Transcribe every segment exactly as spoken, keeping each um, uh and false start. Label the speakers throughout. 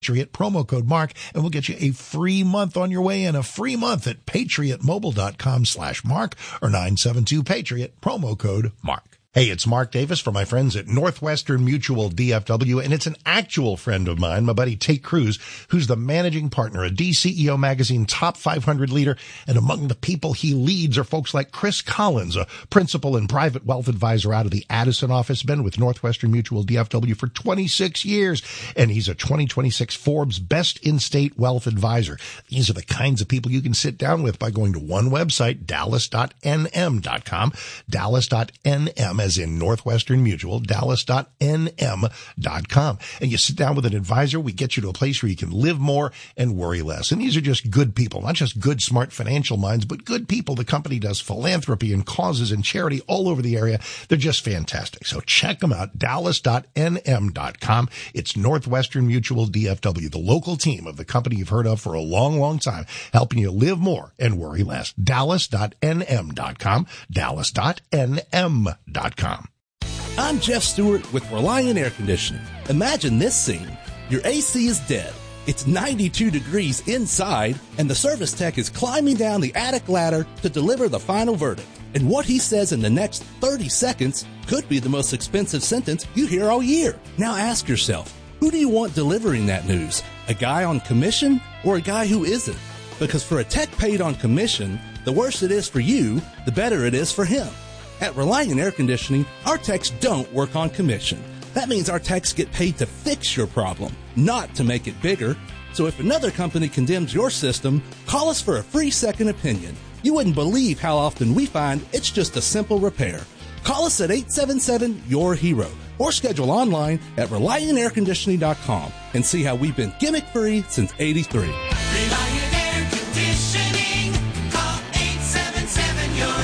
Speaker 1: Patriot, promo code Mark, and we'll get you a free month on your way in, a free month at patriotmobile.com slash Mark or nine seven two Patriot, promo code Mark. Hey, it's Mark Davis for my friends at Northwestern Mutual D F W, and it's an actual friend of mine, my buddy Tate Cruz, who's the managing partner of D C E O Magazine Top five hundred leader, and among the people he leads are folks like Chris Collins, a principal and private wealth advisor out of the Addison office, been with Northwestern Mutual D F W for twenty-six years, and he's a twenty twenty-six Forbes Best In-State Wealth Advisor. These are the kinds of people you can sit down with by going to one website, dallas dot n m dot com, dallas dot n m as in Northwestern Mutual, dallas dot n m dot com. And you sit down with an advisor, we get you to a place where you can live more and worry less. And these are just good people, not just good, smart financial minds, but good people. The company does philanthropy and causes and charity all over the area. They're just fantastic. So check them out, dallas dot n m dot com. It's Northwestern Mutual D F W, the local team of the company you've heard of for a long, long time, helping you live more and worry less. dallas dot n m dot com, dallas dot n m dot com.
Speaker 2: I'm Jeff Stewart with Reliant Air Conditioning. Imagine this scene. Your A C is dead. It's ninety-two degrees inside, and the service tech is climbing down the attic ladder to deliver the final verdict. And what he says in the next thirty seconds could be the most expensive sentence you hear all year. Now ask yourself, who do you want delivering that news? A guy on commission or a guy who isn't? Because for a tech paid on commission, the worse it is for you, the better it is for him. At Reliant Air Conditioning, our techs don't work on commission. That means our techs get paid to fix your problem, not to make it bigger. So if another company condemns your system, call us for a free second opinion. You wouldn't believe how often we find it's just a simple repair. Call us at eight seven seven, Y O U R hero or schedule online at reliant air conditioning dot com and see how we've been gimmick-free since eighty-three.
Speaker 3: Reliant Air Conditioning. Call eight seven seven, Y O U R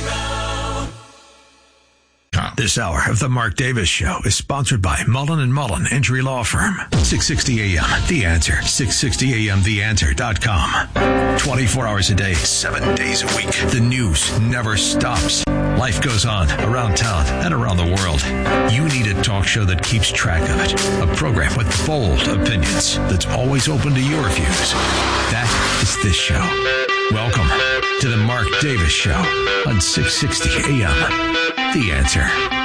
Speaker 3: hero.
Speaker 4: This hour of the Mark Davis Show is sponsored by Mullen and Mullen Injury Law Firm. six sixty A M, The Answer. six sixty A M the answer dot com. twenty-four hours a day, seven days a week. The news never stops. Life goes on around town and around the world. You need a talk show that keeps track of it. A program with bold opinions that's always open to your views. That is this show. Welcome to the Mark Davis Show on six sixty A M. The Answer.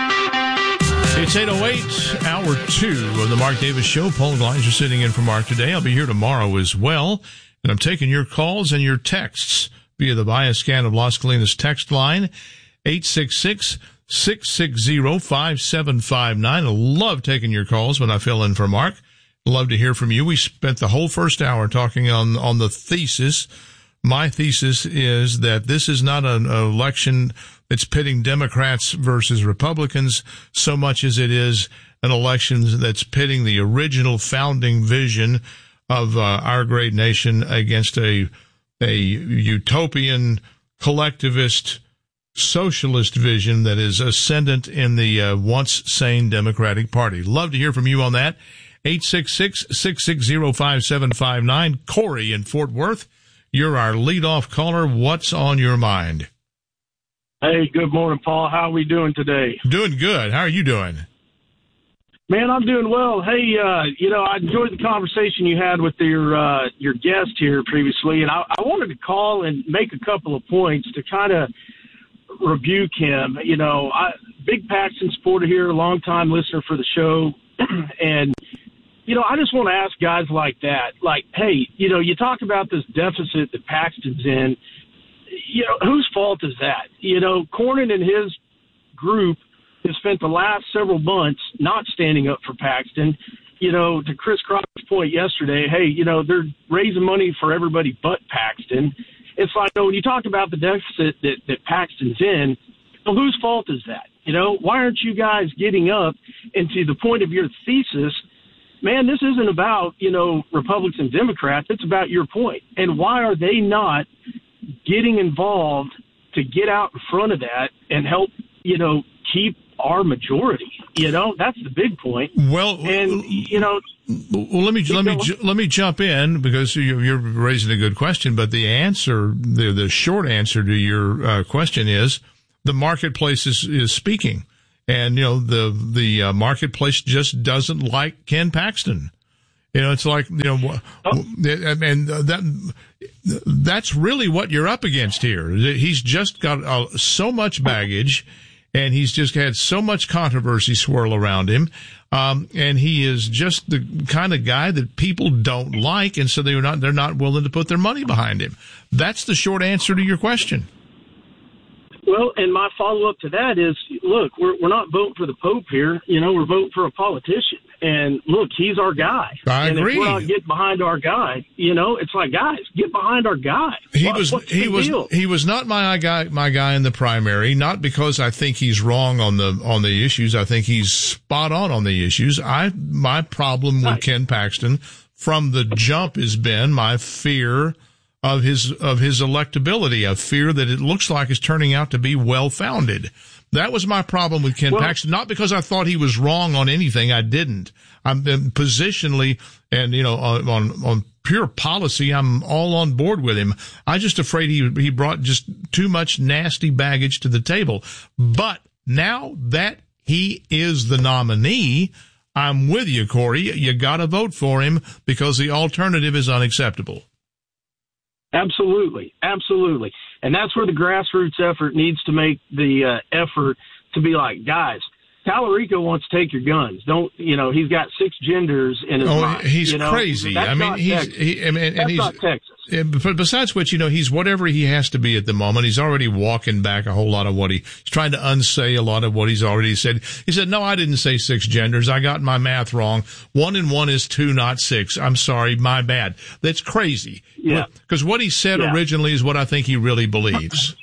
Speaker 5: It's eight oh eight, hour two of the Mark Davis Show. Paul Gleiser sitting in for Mark today. I'll be here tomorrow as well. And I'm taking your calls and your texts via the Bioscan of Las Colinas text line, eight six six, six six zero, five seven five nine. I love taking your calls when I fill in for Mark. Love to hear from you. We spent the whole first hour talking on, on the thesis. My thesis is that this is not an election that's pitting Democrats versus Republicans so much as it is an election that's pitting the original founding vision of uh, our great nation against a a utopian, collectivist, socialist vision that is ascendant in the uh, once sane Democratic Party. Love to hear from you on that. eight six six, six six zero, five seven five nine. Corey in Fort Worth, you're our leadoff caller. What's on your mind?
Speaker 6: Hey, good morning, Paul. How are we doing today?
Speaker 5: Doing good. How are you doing?
Speaker 6: Man, I'm doing well. Hey, uh, you know, I enjoyed the conversation you had with your uh, your guest here previously, and I, I wanted to call and make a couple of points to kind of rebuke him. You know, I big Paxton supporter here, long-time listener for the show, and, you know, I just want to ask guys like that, like, hey, you know, you talk about this deficit that Paxton's in. You know, whose fault is that? You know, Cornyn and his group has spent the last several months not standing up for Paxton. You know, to Chris Crockett's point yesterday, hey, you know, they're raising money for everybody but Paxton. It's like, you know, when you talk about the deficit that, that Paxton's in, well, whose fault is that? You know, why aren't you guys getting up and to the point of your thesis, man, this isn't about, you know, Republicans and Democrats. It's about your point. And why are they not getting involved to get out in front of that and help, you know, keep our majority? You know, that's the big point.
Speaker 5: Well,
Speaker 6: and, you know,
Speaker 5: well, let me, let me, ju- let me jump in because you're raising a good question, but the answer, the, the short answer to your uh, question is the marketplace is, is speaking. And, you know, the, the uh, marketplace just doesn't like Ken Paxton. You know, it's like, you know, oh. and that that's really what you're up against here. He's just got uh, so much baggage, and he's just had so much controversy swirl around him. Um, and he is just the kind of guy that people don't like, and so they're not they're not willing to put their money behind him. That's the short answer to your question.
Speaker 6: Well, and my follow-up to that is, look, we're we're not voting for the Pope here. You know, we're voting for a politician. And, look, he's our guy.
Speaker 5: I
Speaker 6: and
Speaker 5: agree.
Speaker 6: if we're not getting behind our guy, you know, it's like, guys, get behind our guy.
Speaker 5: He
Speaker 6: what,
Speaker 5: was
Speaker 6: what's
Speaker 5: he
Speaker 6: the
Speaker 5: was
Speaker 6: deal?
Speaker 5: he was not my guy my guy in the primary, not because I think he's wrong on the on the issues. I think he's spot on on the issues. I my problem with
Speaker 6: Right.
Speaker 5: Ken Paxton from the jump has been my fear of his of his electability, a fear that it looks like is turning out to be well-founded. That was my problem with Ken
Speaker 6: well,
Speaker 5: Paxton, not because I thought he was wrong on anything. I didn't. I'm been positionally and, you know, on, on, on pure policy, I'm all on board with him. I'm just afraid he, he brought just too much nasty baggage to the table. But now that he is the nominee, I'm with you, Corey. You gotta vote for him because the alternative is unacceptable.
Speaker 6: Absolutely. Absolutely. And that's where the grassroots effort needs to make the uh, effort to be like, guys, Tallarico wants to take your guns. Don't, you know, he's got six genders in his
Speaker 5: oh,
Speaker 6: mind.
Speaker 5: He's
Speaker 6: you know?
Speaker 5: crazy.
Speaker 6: That's
Speaker 5: I mean,
Speaker 6: not
Speaker 5: he's,
Speaker 6: Texas.
Speaker 5: he, I mean, and
Speaker 6: That's
Speaker 5: he's,
Speaker 6: not Texas.
Speaker 5: But besides which, you know, he's whatever he has to be at the moment. He's already walking back a whole lot of what he, he's trying to unsay a lot of what he's already said. He said, no, I didn't say six genders. I got my math wrong. One and one is two, not six. I'm sorry. My bad. That's crazy.
Speaker 6: Yeah.
Speaker 5: Because what he said
Speaker 6: Yeah.
Speaker 5: originally is what I think he really believes.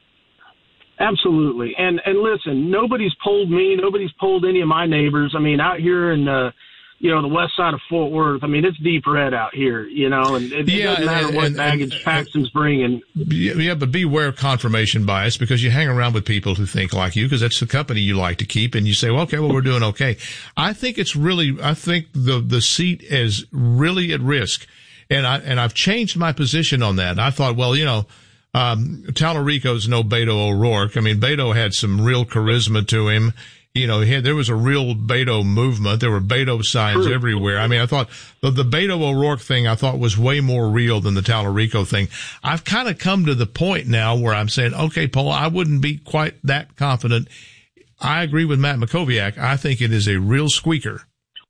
Speaker 6: Absolutely. And, and listen, nobody's polled me. Nobody's polled any of my neighbors. I mean, out here in, uh, you know, the west side of Fort Worth, I mean, it's deep red out here, you know, and it,
Speaker 5: Yeah,
Speaker 6: it doesn't matter
Speaker 5: and-
Speaker 6: what
Speaker 5: and-
Speaker 6: baggage
Speaker 5: and-
Speaker 6: Paxton's bringing.
Speaker 5: Yeah, but beware confirmation bias because you hang around with people who think like you because that's the company you like to keep and you say, well, okay, well, we're doing okay. I think it's really, I think the, the seat is really at risk. And I, and I've changed my position on that. I thought, well, you know, um, Tallarico's no Beto O'Rourke. I mean, Beto had some real charisma to him. You know, he had, there was a real Beto movement. There were Beto signs
Speaker 6: True.
Speaker 5: everywhere. I mean, I thought the, the Beto O'Rourke thing I thought was way more real than the Tallarico thing. I've kind of come to the point now where I'm saying, okay, Paul, I wouldn't be quite that confident. I agree with Matt Makoviak. I think it is a real squeaker.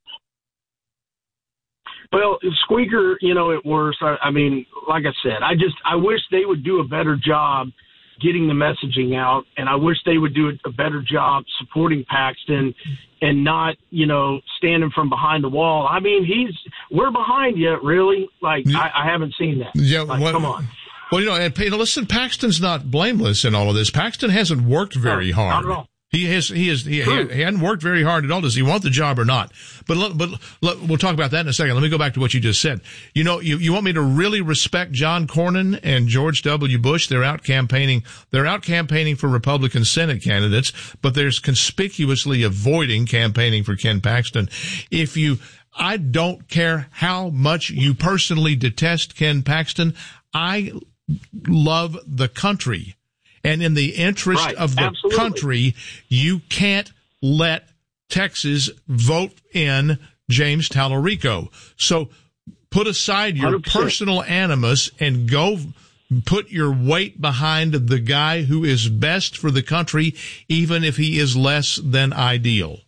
Speaker 6: Well, squeaker, you know, at worst, I, I mean, like I said, I just, I wish they would do a better job getting the messaging out, and I wish they would do a better job supporting Paxton and not, you know, standing from behind the wall. I mean, he's, we're behind you, really? Like, I, I haven't seen that.
Speaker 5: Yeah,
Speaker 6: like,
Speaker 5: what,
Speaker 6: come on.
Speaker 5: Well, you know, and you know, listen, Paxton's not blameless in all of this. Paxton hasn't worked very
Speaker 6: No,
Speaker 5: hard.
Speaker 6: not at all.
Speaker 5: He has, he is, he, he,
Speaker 6: True.
Speaker 5: he hadn't worked very hard at all. Does he want the job or not? But, let- but let, we'll talk about that in a second. Let me go back to what you just said. You know, you, you want me to really respect John Cornyn and George W. Bush? They're out campaigning, they're out campaigning for Republican Senate candidates, but they're conspicuously avoiding campaigning for Ken Paxton. If you, I don't care how much you personally detest Ken Paxton. I love the country. And in the interest
Speaker 6: Right,
Speaker 5: of the
Speaker 6: absolutely.
Speaker 5: country, you can't let Texas vote in James Tallarico. So put aside your
Speaker 6: one hundred percent.
Speaker 5: personal animus and go put your weight behind the guy who is best for the country, even if he is less than ideal.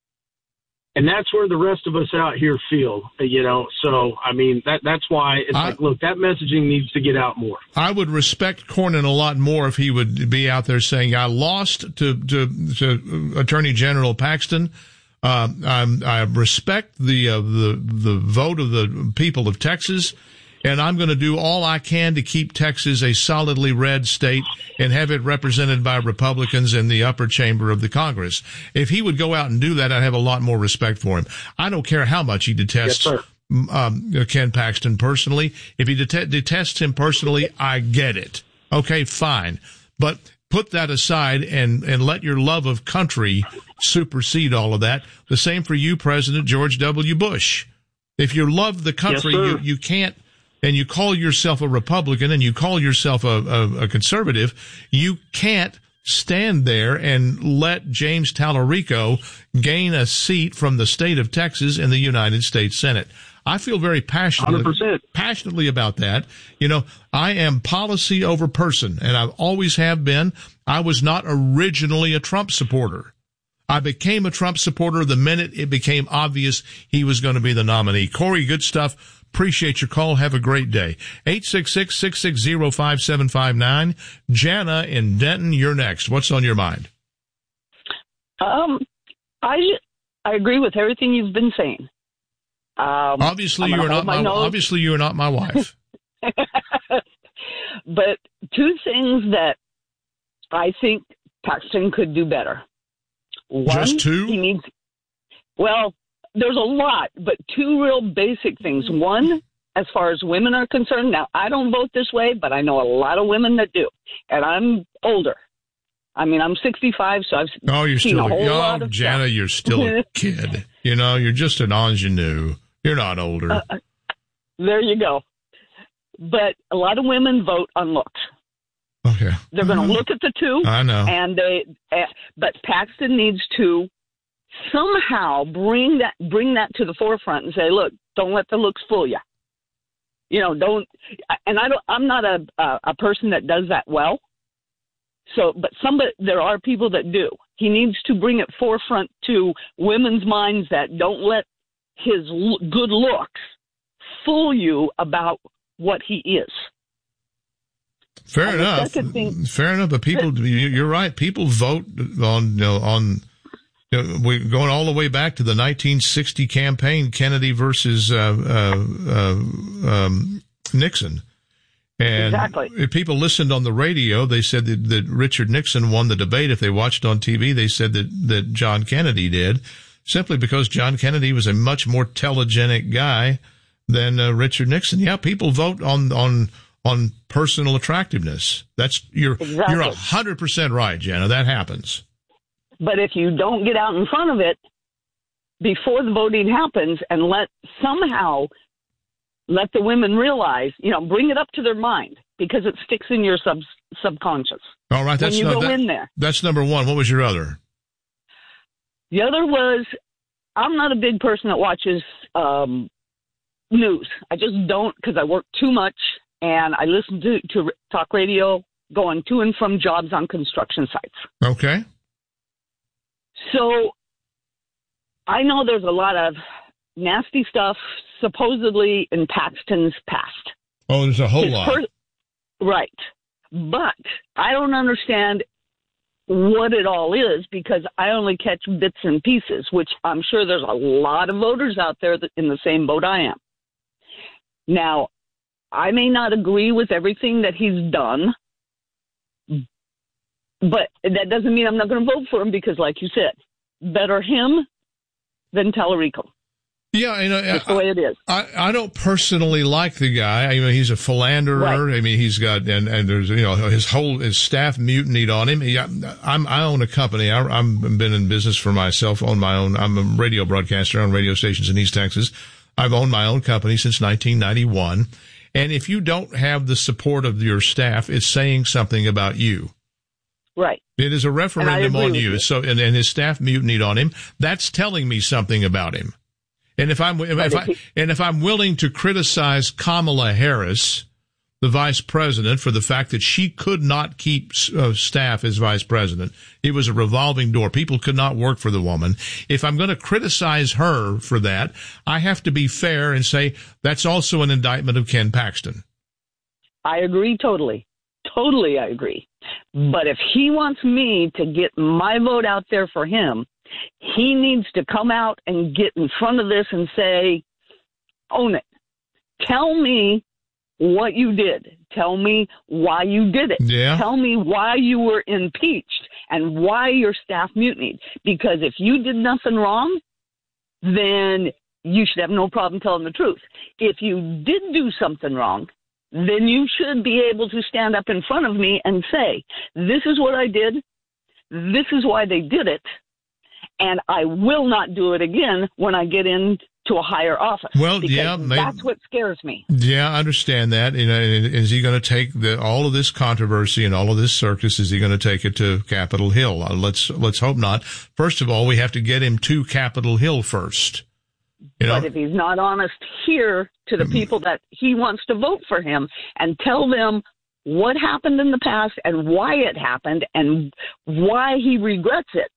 Speaker 6: And that's where the rest of us out here feel, you know. So, I mean, that that's why it's
Speaker 5: I-
Speaker 6: like, look, that messaging needs to get out more.
Speaker 5: I would respect Cornyn a lot more if he would be out there saying, I lost to, to, to Attorney General Paxton. Uh, I'm, I respect the, uh, the, the vote of the people of Texas, and I'm going to do all I can to keep Texas a solidly red state and have it represented by Republicans in the upper chamber of the Congress. If he would go out and do that, I'd have a lot more respect for him. I don't care how much he detests
Speaker 6: Yes, sir.
Speaker 5: um, Ken Paxton personally. If he det- detests him personally, I get it. Okay, fine. But put that aside and, and let your love of country supersede all of that. The same for you, President George W. Bush. If you love the country,
Speaker 6: Yes,
Speaker 5: you,
Speaker 6: sir.
Speaker 5: you can't, and you call yourself a Republican and you call yourself a, a, a conservative, you can't stand there and let James Tallarico gain a seat from the state of Texas in the United States Senate. I feel very passionately,
Speaker 6: one hundred percent.
Speaker 5: passionately about that. You know, I am policy over person, and I always have been. I was not originally a Trump supporter. I became a Trump supporter the minute it became obvious he was going to be the nominee. Corey, good stuff. Appreciate your call. Have a great day. eight six six, six six zero, five seven five nine. Jana in Denton, you're next. What's on your mind?
Speaker 7: Um, I I agree with everything you've been saying. Um,
Speaker 5: obviously, you're not my, my obviously you're not my wife.
Speaker 7: But two things that I think Paxton could do better. One,
Speaker 5: Just two?
Speaker 7: He needs. Well, there's a lot, but two real basic things. One, as far as women are concerned, now I don't vote this way, but I know a lot of women that do, and I'm older. I mean, I'm sixty-five, so I've
Speaker 5: oh, you're
Speaker 7: seen
Speaker 5: still
Speaker 7: a whole
Speaker 5: a,
Speaker 7: lot
Speaker 5: oh,
Speaker 7: of
Speaker 5: Jana,
Speaker 7: stuff.
Speaker 5: You're still a kid. You know, you're just an ingenue. You're not older.
Speaker 7: Uh, there you go. But a lot of women vote on looks.
Speaker 5: Okay.
Speaker 7: They're going to look at the two.
Speaker 5: I know.
Speaker 7: And they, uh, but Paxton needs to somehow bring that bring that to the forefront and say, look, don't let the looks fool you. You know, don't. And I don't. I'm not a a, a person that does that well. So, but somebody, there are people that do. He needs to bring it forefront to women's minds that don't let his l- good looks fool you about what he is.
Speaker 5: Fair
Speaker 7: and
Speaker 5: enough.
Speaker 7: Thing,
Speaker 5: Fair enough. But people, you're right. People vote on, you know, on, you know, we're going all the way back to the nineteen sixty campaign, Kennedy versus uh, uh, uh, um, Nixon. And
Speaker 7: exactly.
Speaker 5: If people listened on the radio, they said that, that Richard Nixon won the debate. If they watched on T V, they said that, that John Kennedy did, simply because John Kennedy was a much more telegenic guy than uh, Richard Nixon. Yeah, people vote on, on, on personal attractiveness. That's, you're,
Speaker 7: exactly.
Speaker 5: you're a hundred percent right, Jana. That happens.
Speaker 7: But if you don't get out in front of it before the voting happens and let somehow let the women realize, you know, bring it up to their mind because it sticks in your sub subconscious.
Speaker 5: All right. That's
Speaker 7: when you
Speaker 5: no,
Speaker 7: go
Speaker 5: that,
Speaker 7: in there.
Speaker 5: That's number one. What was your other?
Speaker 7: The other was, I'm not a big person that watches um, news. I just don't, because I work too much and I listen to, to talk radio going to and from jobs on construction sites.
Speaker 5: Okay.
Speaker 7: So I know there's a lot of nasty stuff supposedly in Paxton's past.
Speaker 5: Oh, there's a whole
Speaker 7: His
Speaker 5: lot.
Speaker 7: Per- right. But I don't understand what it all is because I only catch bits and pieces, which I'm sure there's a lot of voters out there that in the same boat I am. Now, I may not agree with everything that he's done, but that doesn't mean I'm not going to vote for him because, like you said, better him than Tallarico.
Speaker 5: Yeah, you know,
Speaker 7: that's the way it is.
Speaker 5: I, I don't personally like the guy. I mean, he's a philanderer.
Speaker 7: Right.
Speaker 5: I mean, he's got and, and there's you know his whole his staff mutinied on him. He, I'm I own a company. I, I've been in business for myself. On my own, I'm a radio broadcaster on radio stations in East Texas. I've owned my own company since nineteen ninety-one. And if you don't have the support of your staff, it's saying something about you.
Speaker 7: Right.
Speaker 5: It is a referendum on you.
Speaker 7: you.
Speaker 5: So and, and his staff mutinied on him. That's telling me something about him. And if I'm if, if I, and if I'm willing to criticize Kamala Harris, the vice president, for the fact that she could not keep uh, staff as vice president, it was a revolving door. People could not work for the woman. If I'm going to criticize her for that, I have to be fair and say that's also an indictment of Ken Paxton.
Speaker 7: I agree totally. Totally, I agree. But if he wants me to get my vote out there for him, he needs to come out and get in front of this and say, own it. Tell me what you did. Tell me why you did it.
Speaker 5: Yeah.
Speaker 7: Tell me why you were impeached and why your staff mutinied. Because if you did nothing wrong, then you should have no problem telling the truth. If you did do something wrong, then you should be able to stand up in front of me and say, this is what I did. This is why they did it. And I will not do it again when I get into a higher office.
Speaker 5: Well, yeah, maybe,
Speaker 7: that's what scares me.
Speaker 5: Yeah, I understand that. You know, is he going to take the, all of this controversy and all of this circus? Is he going to take it to Capitol Hill? Uh, let's let's hope not. First of all, we have to get him to Capitol Hill first. You know?
Speaker 7: But if he's not honest here to the people that he wants to vote for him and tell them what happened in the past and why it happened and why he regrets it,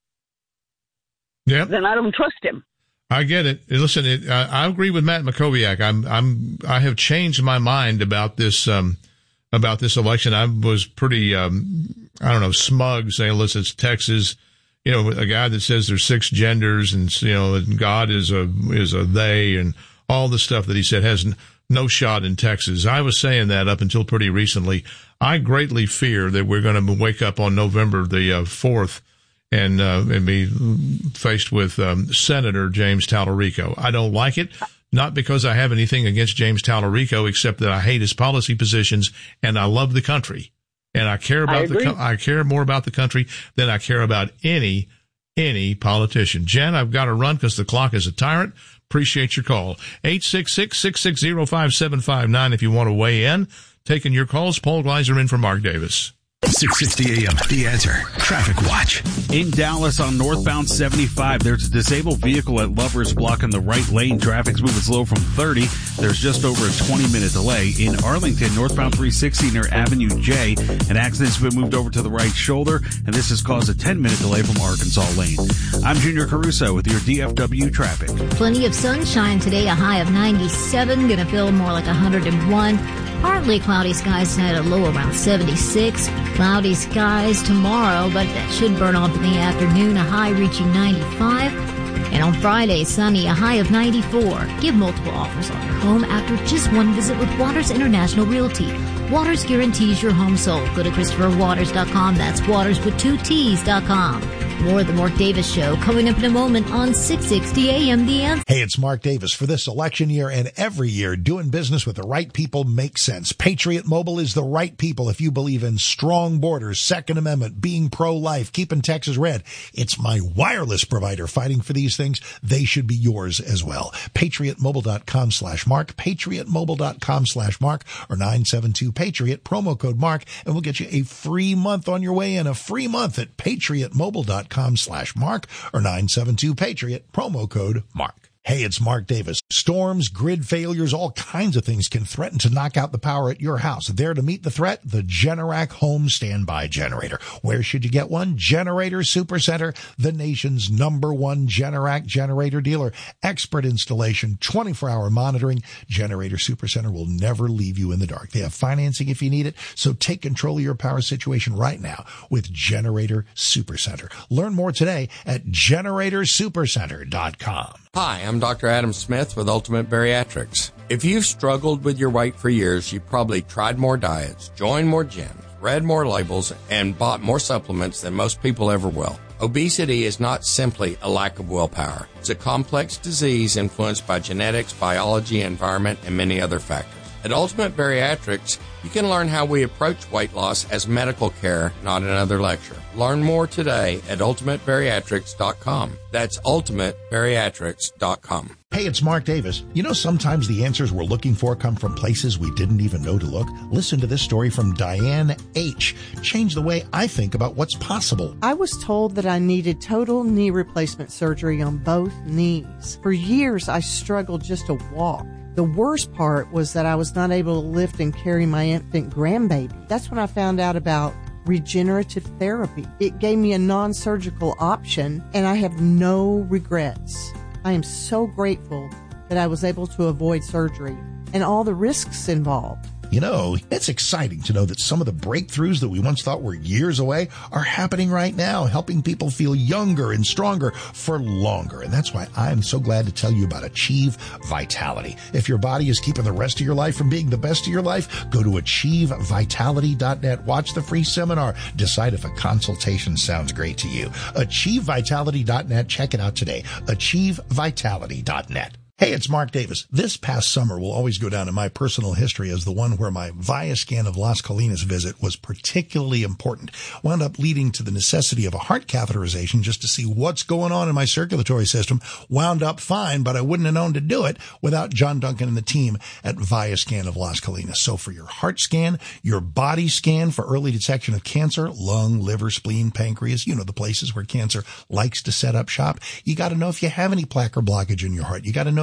Speaker 5: yep.
Speaker 7: then I don't trust him.
Speaker 5: I get it. Listen, it, I, I agree with Matt Makoviak. I'm, I'm, I have changed my mind about this, um, about this election. I was pretty, um, I don't know, smug saying, listen, it's Texas, you know, a guy that says there's six genders and, you know, God is a, is a they, and all the stuff that he said has n- no shot in Texas. I was saying that up until pretty recently. I greatly fear that we're going to wake up on November the uh, fourth and, uh, and be faced with, um, Senator James Talarico. I don't like it. Not because I have anything against James Talarico, except that I hate his policy positions and I love the country. And I care about
Speaker 7: I
Speaker 5: the, co- I care more about the country than I care about any, any politician. Jen, I've got to run because the clock is a tyrant. Appreciate your call. eight six six, six six zero, five seven five nine if you want to weigh in. Taking your calls. Paul Gleiser in for Mark Davis.
Speaker 4: six sixty A M, The Answer. Traffic Watch.
Speaker 8: In Dallas on northbound seventy-five, there's a disabled vehicle at Lovers blocking the right lane. Traffic's moving slow from thirty. There's just over a twenty minute delay. In Arlington, northbound three sixty near Avenue J, an accident's been moved over to the right shoulder, and this has caused a ten minute delay from Arkansas Lane. I'm Junior Caruso with your D F W traffic.
Speaker 9: Plenty of sunshine today, a high of ninety-seven, gonna feel more like one hundred one. Partly cloudy skies tonight, a low around seventy-six. Cloudy skies tomorrow, but that should burn off in the afternoon, a high reaching ninety-five. And on Friday, sunny, a high of ninety-four. Give multiple offers on your home after just one visit with Waters International Realty. Waters guarantees your home sold. Go to Christopher Waters dot com. That's Waters with two T's dot com. More of the Mark Davis Show coming up in a moment on six sixty A M The Answer.
Speaker 1: Hey, it's Mark Davis. For this election year and every year, doing business with the right people makes sense. Patriot Mobile is the right people if you believe in strong borders, Second Amendment, being pro-life, keeping Texas red. It's my wireless provider fighting for these things. They should be yours as well. Patriot Mobile dot com slash Mark, Patriot Mobile dot com slash Mark, or nine seven two Patriot, promo code Mark, and we'll get you a free month on your way in, a free month at Patriot Mobile dot com slash Mark, or nine seven two Patriot, promo code Mark. Hey, it's Mark Davis. Storms, grid failures, all kinds of things can threaten to knock out the power at your house. There to meet the threat, the Generac Home Standby Generator. Where should you get one? Generator Supercenter, the nation's number one Generac generator dealer. Expert installation, twenty-four hour monitoring. Generator Supercenter will never leave you in the dark. They have financing if you need it, so take control of your power situation right now with Generator Supercenter. Learn more today at generator supercenter dot com.
Speaker 10: Hi, I'm Doctor Adam Smith with Ultimate Bariatrics. If you've struggled with your weight for years, you've probably tried more diets, joined more gyms, read more labels, and bought more supplements than most people ever will. Obesity is not simply a lack of willpower. It's a complex disease influenced by genetics, biology, environment, and many other factors. At Ultimate Bariatrics, you can learn how we approach weight loss as medical care, not another lecture. Learn more today at ultimate bariatrics dot com. That's ultimate bariatrics dot com.
Speaker 1: Hey, it's Mark Davis. You know, sometimes the answers we're looking for come from places we didn't even know to look. Listen to this story from Diane H. Change the way I think about what's possible.
Speaker 11: I was told that I needed total knee replacement surgery on both knees. For years, I struggled just to walk. The worst part was that I was not able to lift and carry my infant grandbaby. That's when I found out about regenerative therapy. It gave me a non-surgical option, and I have no regrets. I am so grateful that I was able to avoid surgery and all the risks involved.
Speaker 1: You know, it's exciting to know that some of the breakthroughs that we once thought were years away are happening right now, helping people feel younger and stronger for longer. And that's why I'm so glad to tell you about Achieve Vitality. If your body is keeping the rest of your life from being the best of your life, go to achieve vitality dot net. Watch the free seminar. Decide if a consultation sounds great to you. achieve vitality dot net. Check it out today. achieve vitality dot net. Hey, it's Mark Davis. This past summer will always go down in my personal history as the one where my Viascan of Las Colinas visit was particularly important. Wound up leading to the necessity of a heart catheterization just to see what's going on in my circulatory system. Wound up fine, but I wouldn't have known to do it without John Duncan and the team at Viascan of Las Colinas. So for your heart scan, your body scan for early detection of cancer, lung, liver, spleen, pancreas, you know, the places where cancer likes to set up shop. You got to know if you have any plaque or blockage in your heart. You got to know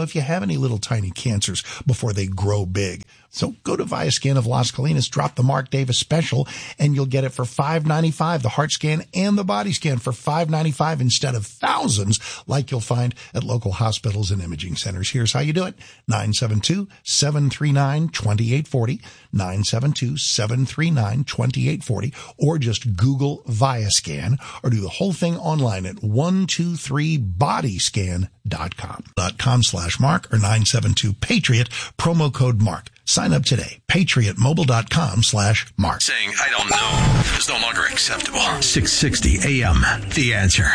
Speaker 1: if you have any little tiny cancers before they grow big. So go to Viascan of Las Colinas, drop the Mark Davis special, and you'll get it for five dollars and ninety-five cents, the heart scan and the body scan for five dollars and ninety-five cents instead of thousands like you'll find at local hospitals and imaging centers. Here's how you do it. nine seven two, seven three nine, two eight four zero, nine seven two, seven three nine, two eight four zero, or just Google Viascan, or do the whole thing online at one two three body scan dot com. Dot com slash Mark or nine seven two Patriot, promo code Mark. Sign up today. patriot mobile dot com slash Mark.
Speaker 4: Saying, I don't know, is no longer acceptable. six sixty A M, The Answer.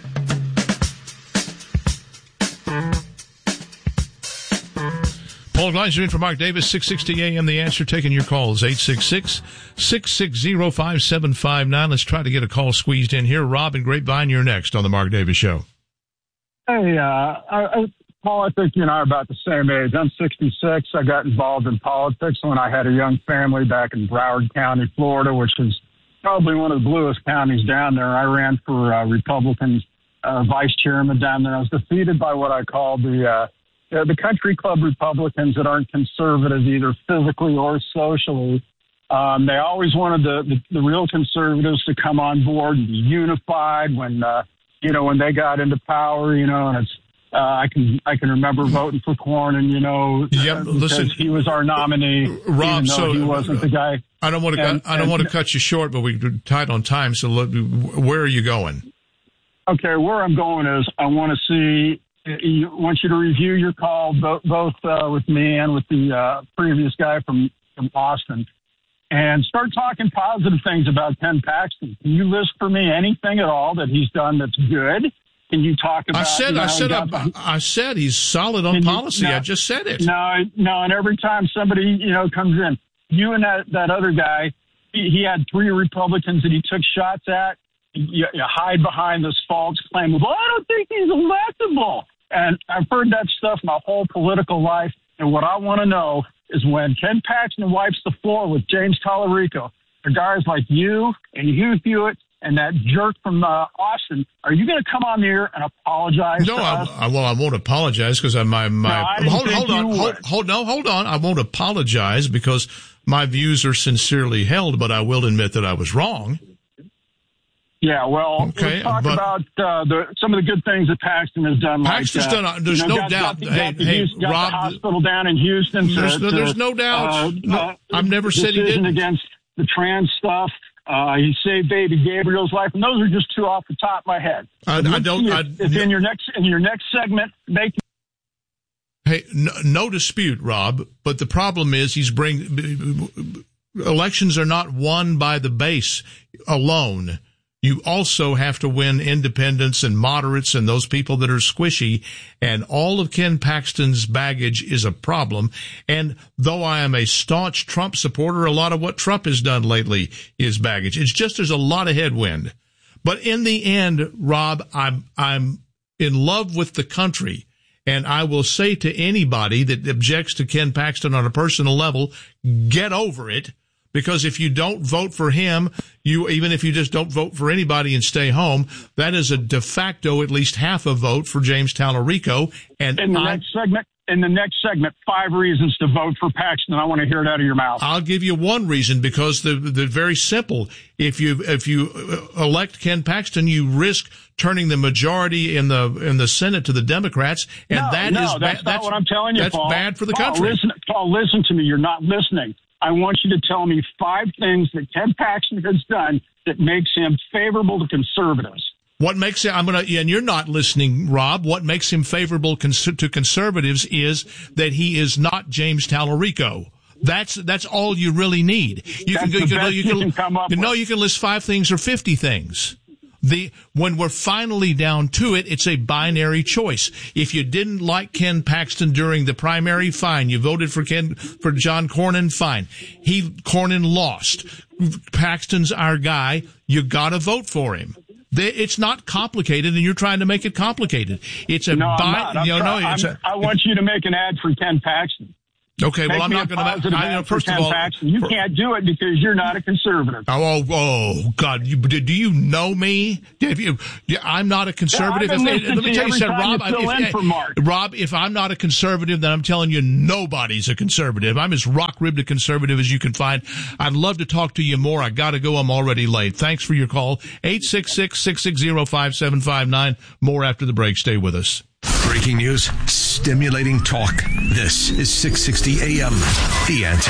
Speaker 5: Paul Gleiser in for Mark Davis, six sixty A M. The Answer, taking your calls, eight six six, six six zero, five seven five nine. Let's try to get a call squeezed in here. Rob in Grapevine, you're next on the Mark Davis Show.
Speaker 12: Hey, uh, I, I, Paul, I think you and I are about the same age. I'm sixty-six. I got involved in politics when I had a young family back in Broward County, Florida, which is probably one of the bluest counties down there. I ran for uh, Republican uh, vice chairman down there. I was defeated by what I call the uh, the country club Republicans that aren't conservative either physically or socially. Um, they always wanted the, the, the real conservatives to come on board and be unified when, uh, you know, when they got into power, you know, and it's, uh, I can, I can remember voting for Cornyn, you know,
Speaker 5: yep,
Speaker 12: uh, because
Speaker 5: listen,
Speaker 12: he was our nominee,
Speaker 5: Rob,
Speaker 12: even though
Speaker 5: so
Speaker 12: he wasn't the guy.
Speaker 5: I don't want to,
Speaker 12: and,
Speaker 5: I don't
Speaker 12: and,
Speaker 5: want to cut you short, but we're tight on time. So look, where are you going?
Speaker 12: Okay. Where I'm going is I want to see, I want you to review your call, both, both uh, with me and with the uh, previous guy from, from Austin, and start talking positive things about Ken Paxton. Can you list for me anything at all that he's done that's good? Can you talk about?
Speaker 5: I said,
Speaker 12: you know,
Speaker 5: I said,
Speaker 12: got,
Speaker 5: I, I said he's solid on policy. You, no, I just said it.
Speaker 12: No, no, and every time somebody you know comes in, you and that that other guy, he, he had three Republicans that he took shots at. You, you hide behind this false claim of, well, I don't think he's electable. And I've heard that stuff my whole political life. And what I want to know is when Ken Paxton wipes the floor with James Tallarico, the guys like you and Hugh Hewitt and that jerk from uh, Austin, are you going to come on the air and apologize?
Speaker 5: No,
Speaker 12: to
Speaker 5: I,
Speaker 12: us?
Speaker 5: I, well, I won't apologize because my my.
Speaker 12: No, I didn't
Speaker 5: hold,
Speaker 12: think
Speaker 5: hold on,
Speaker 12: you
Speaker 5: hold,
Speaker 12: would.
Speaker 5: hold no, hold on. I won't apologize because my views are sincerely held, but I will admit that I was wrong.
Speaker 12: Yeah, well,
Speaker 5: okay,
Speaker 12: let's talk
Speaker 5: but,
Speaker 12: about uh, the, some of the good things that Paxton has done.
Speaker 5: Paxton's
Speaker 12: like, uh,
Speaker 5: done. There's
Speaker 12: you know,
Speaker 5: no
Speaker 12: got,
Speaker 5: doubt.
Speaker 12: Got the,
Speaker 5: hey,
Speaker 12: got the,
Speaker 5: hey,
Speaker 12: Houston, got
Speaker 5: Rob,
Speaker 12: the hospital down in Houston. To,
Speaker 5: there's, no,
Speaker 12: to,
Speaker 5: there's no doubt.
Speaker 12: Uh,
Speaker 5: no,
Speaker 12: uh,
Speaker 5: I've never said he didn't.
Speaker 12: Against the trans stuff. Uh, he saved baby Gabriel's life, and those are just two off the top of my head.
Speaker 5: I, I don't.
Speaker 12: If,
Speaker 5: I,
Speaker 12: if in your next in your next segment, make.
Speaker 5: Hey, no, no dispute, Rob. But the problem is he's bring elections are not won by the base alone. You also have to win independents and moderates and those people that are squishy. And all of Ken Paxton's baggage is a problem. And though I am a staunch Trump supporter, a lot of what Trump has done lately is baggage. It's just there's a lot of headwind. But in the end, Rob, I'm I'm in love with the country. And I will say to anybody that objects to Ken Paxton on a personal level, get over it. Because if you don't vote for him, you even if you just don't vote for anybody and stay home, that is a de facto at least half a vote for James Tallarico. And
Speaker 12: in the
Speaker 5: I,
Speaker 12: next segment, in the next segment, five reasons to vote for Paxton. I want to hear it out of your mouth.
Speaker 5: I'll give you one reason because the the very simple. If you if you elect Ken Paxton, you risk turning the majority in the in the Senate to the Democrats, and
Speaker 12: no,
Speaker 5: that
Speaker 12: no,
Speaker 5: is
Speaker 12: that's
Speaker 5: ba-
Speaker 12: not
Speaker 5: that's
Speaker 12: what I'm telling you.
Speaker 5: That's
Speaker 12: Paul.
Speaker 5: bad for the
Speaker 12: Paul,
Speaker 5: country.
Speaker 12: Listen, Paul, listen to me. You're not listening. I want you to tell me five things that Ken Paxton has done that makes him favorable to conservatives.
Speaker 5: What makes it, I'm going to, and you're not listening, Rob, what makes him favorable cons- to conservatives is that he is not James Tallarico. That's, that's all you really need. You
Speaker 12: That's
Speaker 5: can go,
Speaker 12: the
Speaker 5: you can,
Speaker 12: best
Speaker 5: you
Speaker 12: you
Speaker 5: can,
Speaker 12: can come up
Speaker 5: you know,
Speaker 12: with.
Speaker 5: you can list five things or fifty things. The, when we're finally down to it, it's a binary choice. If you didn't like Ken Paxton during the primary, fine. You voted for Ken, for John Cornyn, fine. He, Cornyn lost. Paxton's our guy. You gotta vote for him. They, it's not complicated, and you're trying to make it complicated. It's a
Speaker 12: no,
Speaker 5: bi-
Speaker 12: I'm not. I'm
Speaker 5: you know,
Speaker 12: try-
Speaker 5: no, it's
Speaker 12: I'm,
Speaker 5: a,
Speaker 12: I want you to make an ad for Ken Paxton.
Speaker 5: Okay, well,
Speaker 12: Make
Speaker 5: I'm
Speaker 12: me
Speaker 5: not
Speaker 12: a
Speaker 5: going
Speaker 12: positive
Speaker 5: to.
Speaker 12: answer,
Speaker 5: First of
Speaker 12: ten
Speaker 5: all,
Speaker 12: facts, and you
Speaker 5: for,
Speaker 12: can't do it because you're not a conservative.
Speaker 5: Oh, oh, God! You, do you know me? Have you, yeah, I'm not a conservative.
Speaker 12: Yeah, I've been
Speaker 5: if,
Speaker 12: listening
Speaker 5: let me
Speaker 12: to
Speaker 5: tell you
Speaker 12: every
Speaker 5: something,
Speaker 12: time
Speaker 5: Rob.
Speaker 12: you fill
Speaker 5: if,
Speaker 12: in
Speaker 5: if,
Speaker 12: for Mark.
Speaker 5: Rob, if I'm not a conservative, then I'm telling you, nobody's a conservative. I'm as rock-ribbed a conservative as you can find. I'd love to talk to you more. I got to go. I'm already late. Thanks for your call. eight six six, six six zero, five seven five nine. More after the break. Stay with us.
Speaker 4: Breaking news, stimulating talk. This is six sixty A M. The Answer.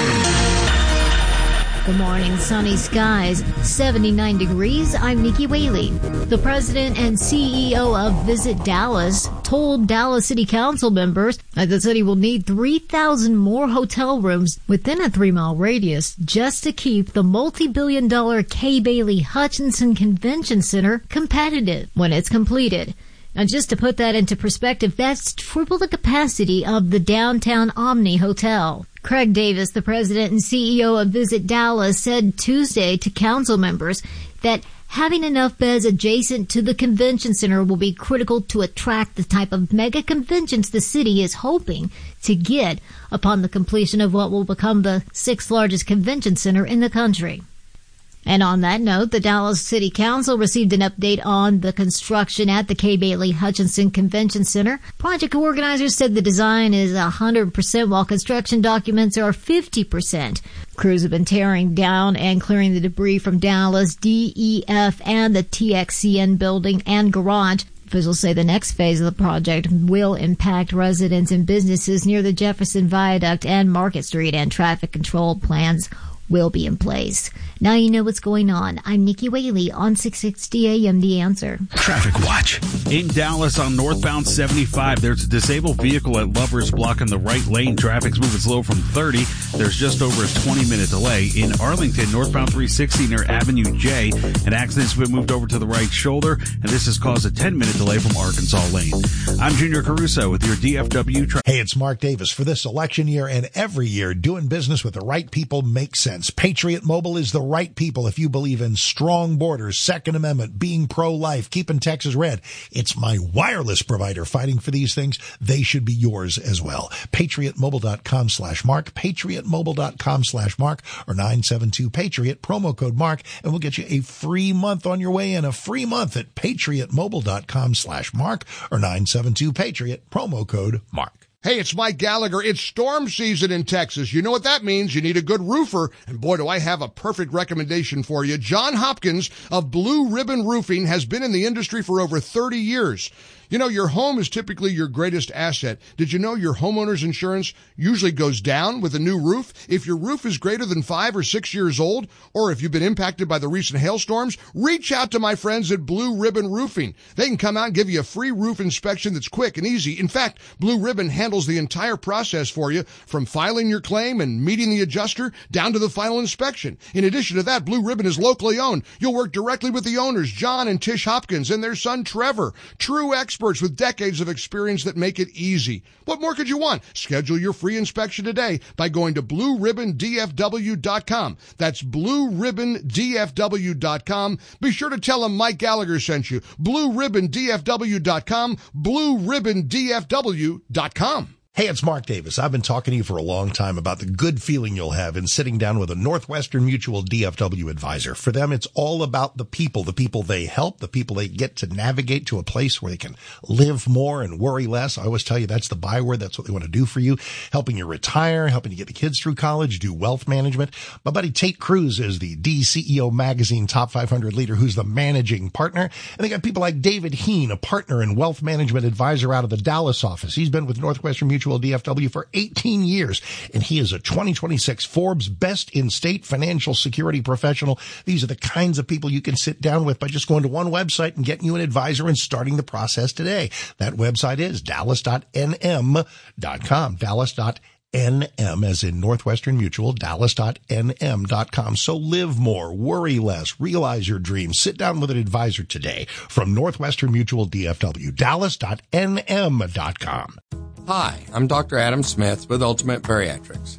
Speaker 9: Good morning, sunny skies, seventy-nine degrees. I'm Nikki Whaley. The president and C E O of Visit Dallas told Dallas City Council members that the city will need three thousand more hotel rooms within a three-mile radius just to keep the multi-billion dollar Kay Bailey Hutchinson Convention Center competitive when it's completed. Now, just to put that into perspective, that's triple the capacity of the downtown Omni Hotel. Craig Davis, the president and C E O of Visit Dallas, said Tuesday to council members that having enough beds adjacent to the convention center will be critical to attract the type of mega conventions the city is hoping to get upon the completion of what will become the sixth largest convention center in the country. And on that note, the Dallas City Council received an update on the construction at the Kay Bailey Hutchinson Convention Center. Project organizers said the design is one hundred percent while construction documents are fifty percent. Crews have been tearing down and clearing the debris from Dallas, D E F, and the T X C N building and garage. Officials say the next phase of the project will impact residents and businesses near the Jefferson Viaduct and Market Street, and traffic control plans will be in place. Now you know what's going on. I'm Nikki Whaley on six sixty A M The Answer.
Speaker 4: Traffic Watch.
Speaker 8: In Dallas on northbound seventy-five, there's a disabled vehicle at Lovers blocking the right lane. Traffic's moving slow from thirty. There's just over a twenty minute delay. In Arlington, northbound three sixty near Avenue J, an accident's been moved over to the right shoulder, and this has caused a ten minute delay from Arkansas Lane. I'm Junior Caruso with your D F W traffic.
Speaker 1: Hey, it's Mark Davis. For this election year and every year, doing business with the right people makes sense. Patriot Mobile is the right people if you believe in strong borders, Second Amendment, being pro-life, keeping Texas red. It's my wireless provider fighting for these things. They should be yours as well. PatriotMobile.com slash Mark, PatriotMobile.com slash Mark, or nine seven two Patriot, promo code Mark, and we'll get you a free month on your way in. A free month at PatriotMobile.com slash Mark, or nine seven two Patriot, promo code Mark.
Speaker 13: Hey, it's Mike Gallagher. It's storm season in Texas. You know what that means. You need a good roofer. And boy, do I have a perfect recommendation for you. John Hopkins of Blue Ribbon Roofing has been in the industry for over thirty years. You know, your home is typically your greatest asset. Did you know your homeowner's insurance usually goes down with a new roof? If your roof is greater than five or six years old, or if you've been impacted by the recent hailstorms, reach out to my friends at Blue Ribbon Roofing. They can come out and give you a free roof inspection that's quick and easy. In fact, Blue Ribbon handles the entire process for you, from filing your claim and meeting the adjuster down to the final inspection. In addition to that, Blue Ribbon is locally owned. You'll work directly with the owners, John and Tish Hopkins, and their son, Trevor. True experts with decades of experience that make it easy. What more could you want? Schedule your free inspection today by going to blue ribbon D F W dot com. That's blue ribbon D F W dot com. Be sure to tell them Mike Gallagher sent you. blue ribbon D F W dot com, blue ribbon D F W dot com.
Speaker 1: Hey, it's Mark Davis. I've been talking to you for a long time about the good feeling you'll have in sitting down with a Northwestern Mutual D F W advisor. For them, it's all about the people, the people they help, the people they get to navigate to a place where they can live more and worry less. I always tell you that's the byword. That's what they want to do for you. Helping you retire, helping you get the kids through college, do wealth management. My buddy Tate Cruz is the D C E O Magazine Top five hundred leader who's the managing partner. And they got people like David Heen, a partner and wealth management advisor out of the Dallas office. He's been with Northwestern Mutual D F W for eighteen years, and he is a twenty twenty-six Forbes Best in State Financial Security Professional. These are the kinds of people you can sit down with by just going to one website and getting you an advisor and starting the process today. That website is dallas dot n m dot com, dallas dot N M as in Northwestern Mutual, dallas dot n m dot com. So live more, worry less, realize your dreams. Sit down with an advisor today from Northwestern Mutual D F W, dallas dot n m dot com.
Speaker 10: Hi, I'm Doctor Adam Smith with Ultimate Bariatrics.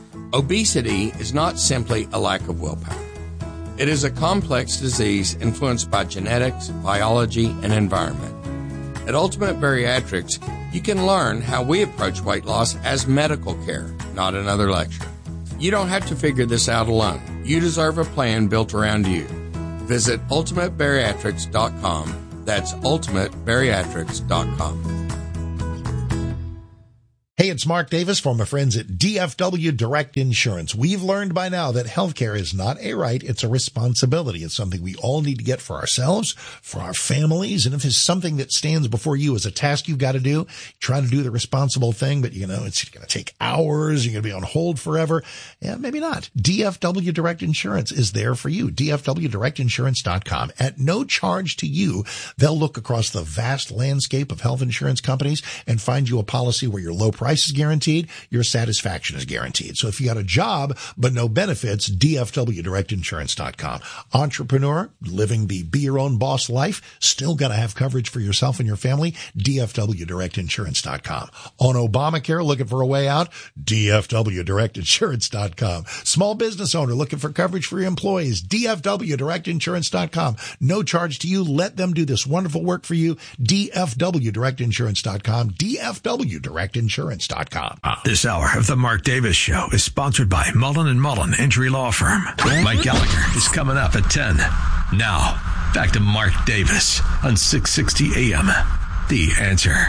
Speaker 10: Obesity is not simply a lack of willpower. It is a complex disease influenced by genetics, biology, and environment. At Ultimate Bariatrics, you can learn how we approach weight loss as medical care. not another lecture. You don't have to figure this out alone. You deserve a plan built around you. Visit ultimate bariatrics dot com. That's ultimate bariatrics dot com.
Speaker 1: Hey, it's Mark Davis from my friends at D F W Direct Insurance. We've learned by now that healthcare is not a right, it's a responsibility. It's something we all need to get for ourselves, for our families, and if it's something that stands before you as a task you've got to do, try to do the responsible thing, but you know, it's going to take hours, you're going to be on hold forever. Yeah, maybe not. D F W Direct Insurance is there for you. D F W direct insurance dot com. At no charge to you, they'll look across the vast landscape of health insurance companies and find you a policy where your low price is guaranteed, your satisfaction is guaranteed. So if you got a job but no benefits, D F W direct insurance dot com. Entrepreneur, living the be your own boss life, still got to have coverage for yourself and your family, D F W direct insurance dot com. On Obamacare, looking for a way out, D F W direct insurance dot com. Small business owner looking for coverage for your employees, D F W direct insurance dot com. No charge to you. Let them do this wonderful work for you, D F W direct insurance dot com, D F W direct insurance dot com.
Speaker 4: This hour of the Mark Davis Show is sponsored by Mullen and Mullen Injury Law Firm. Mike Gallagher is coming up at ten. Now, back to Mark Davis on six sixty A M. The Answer.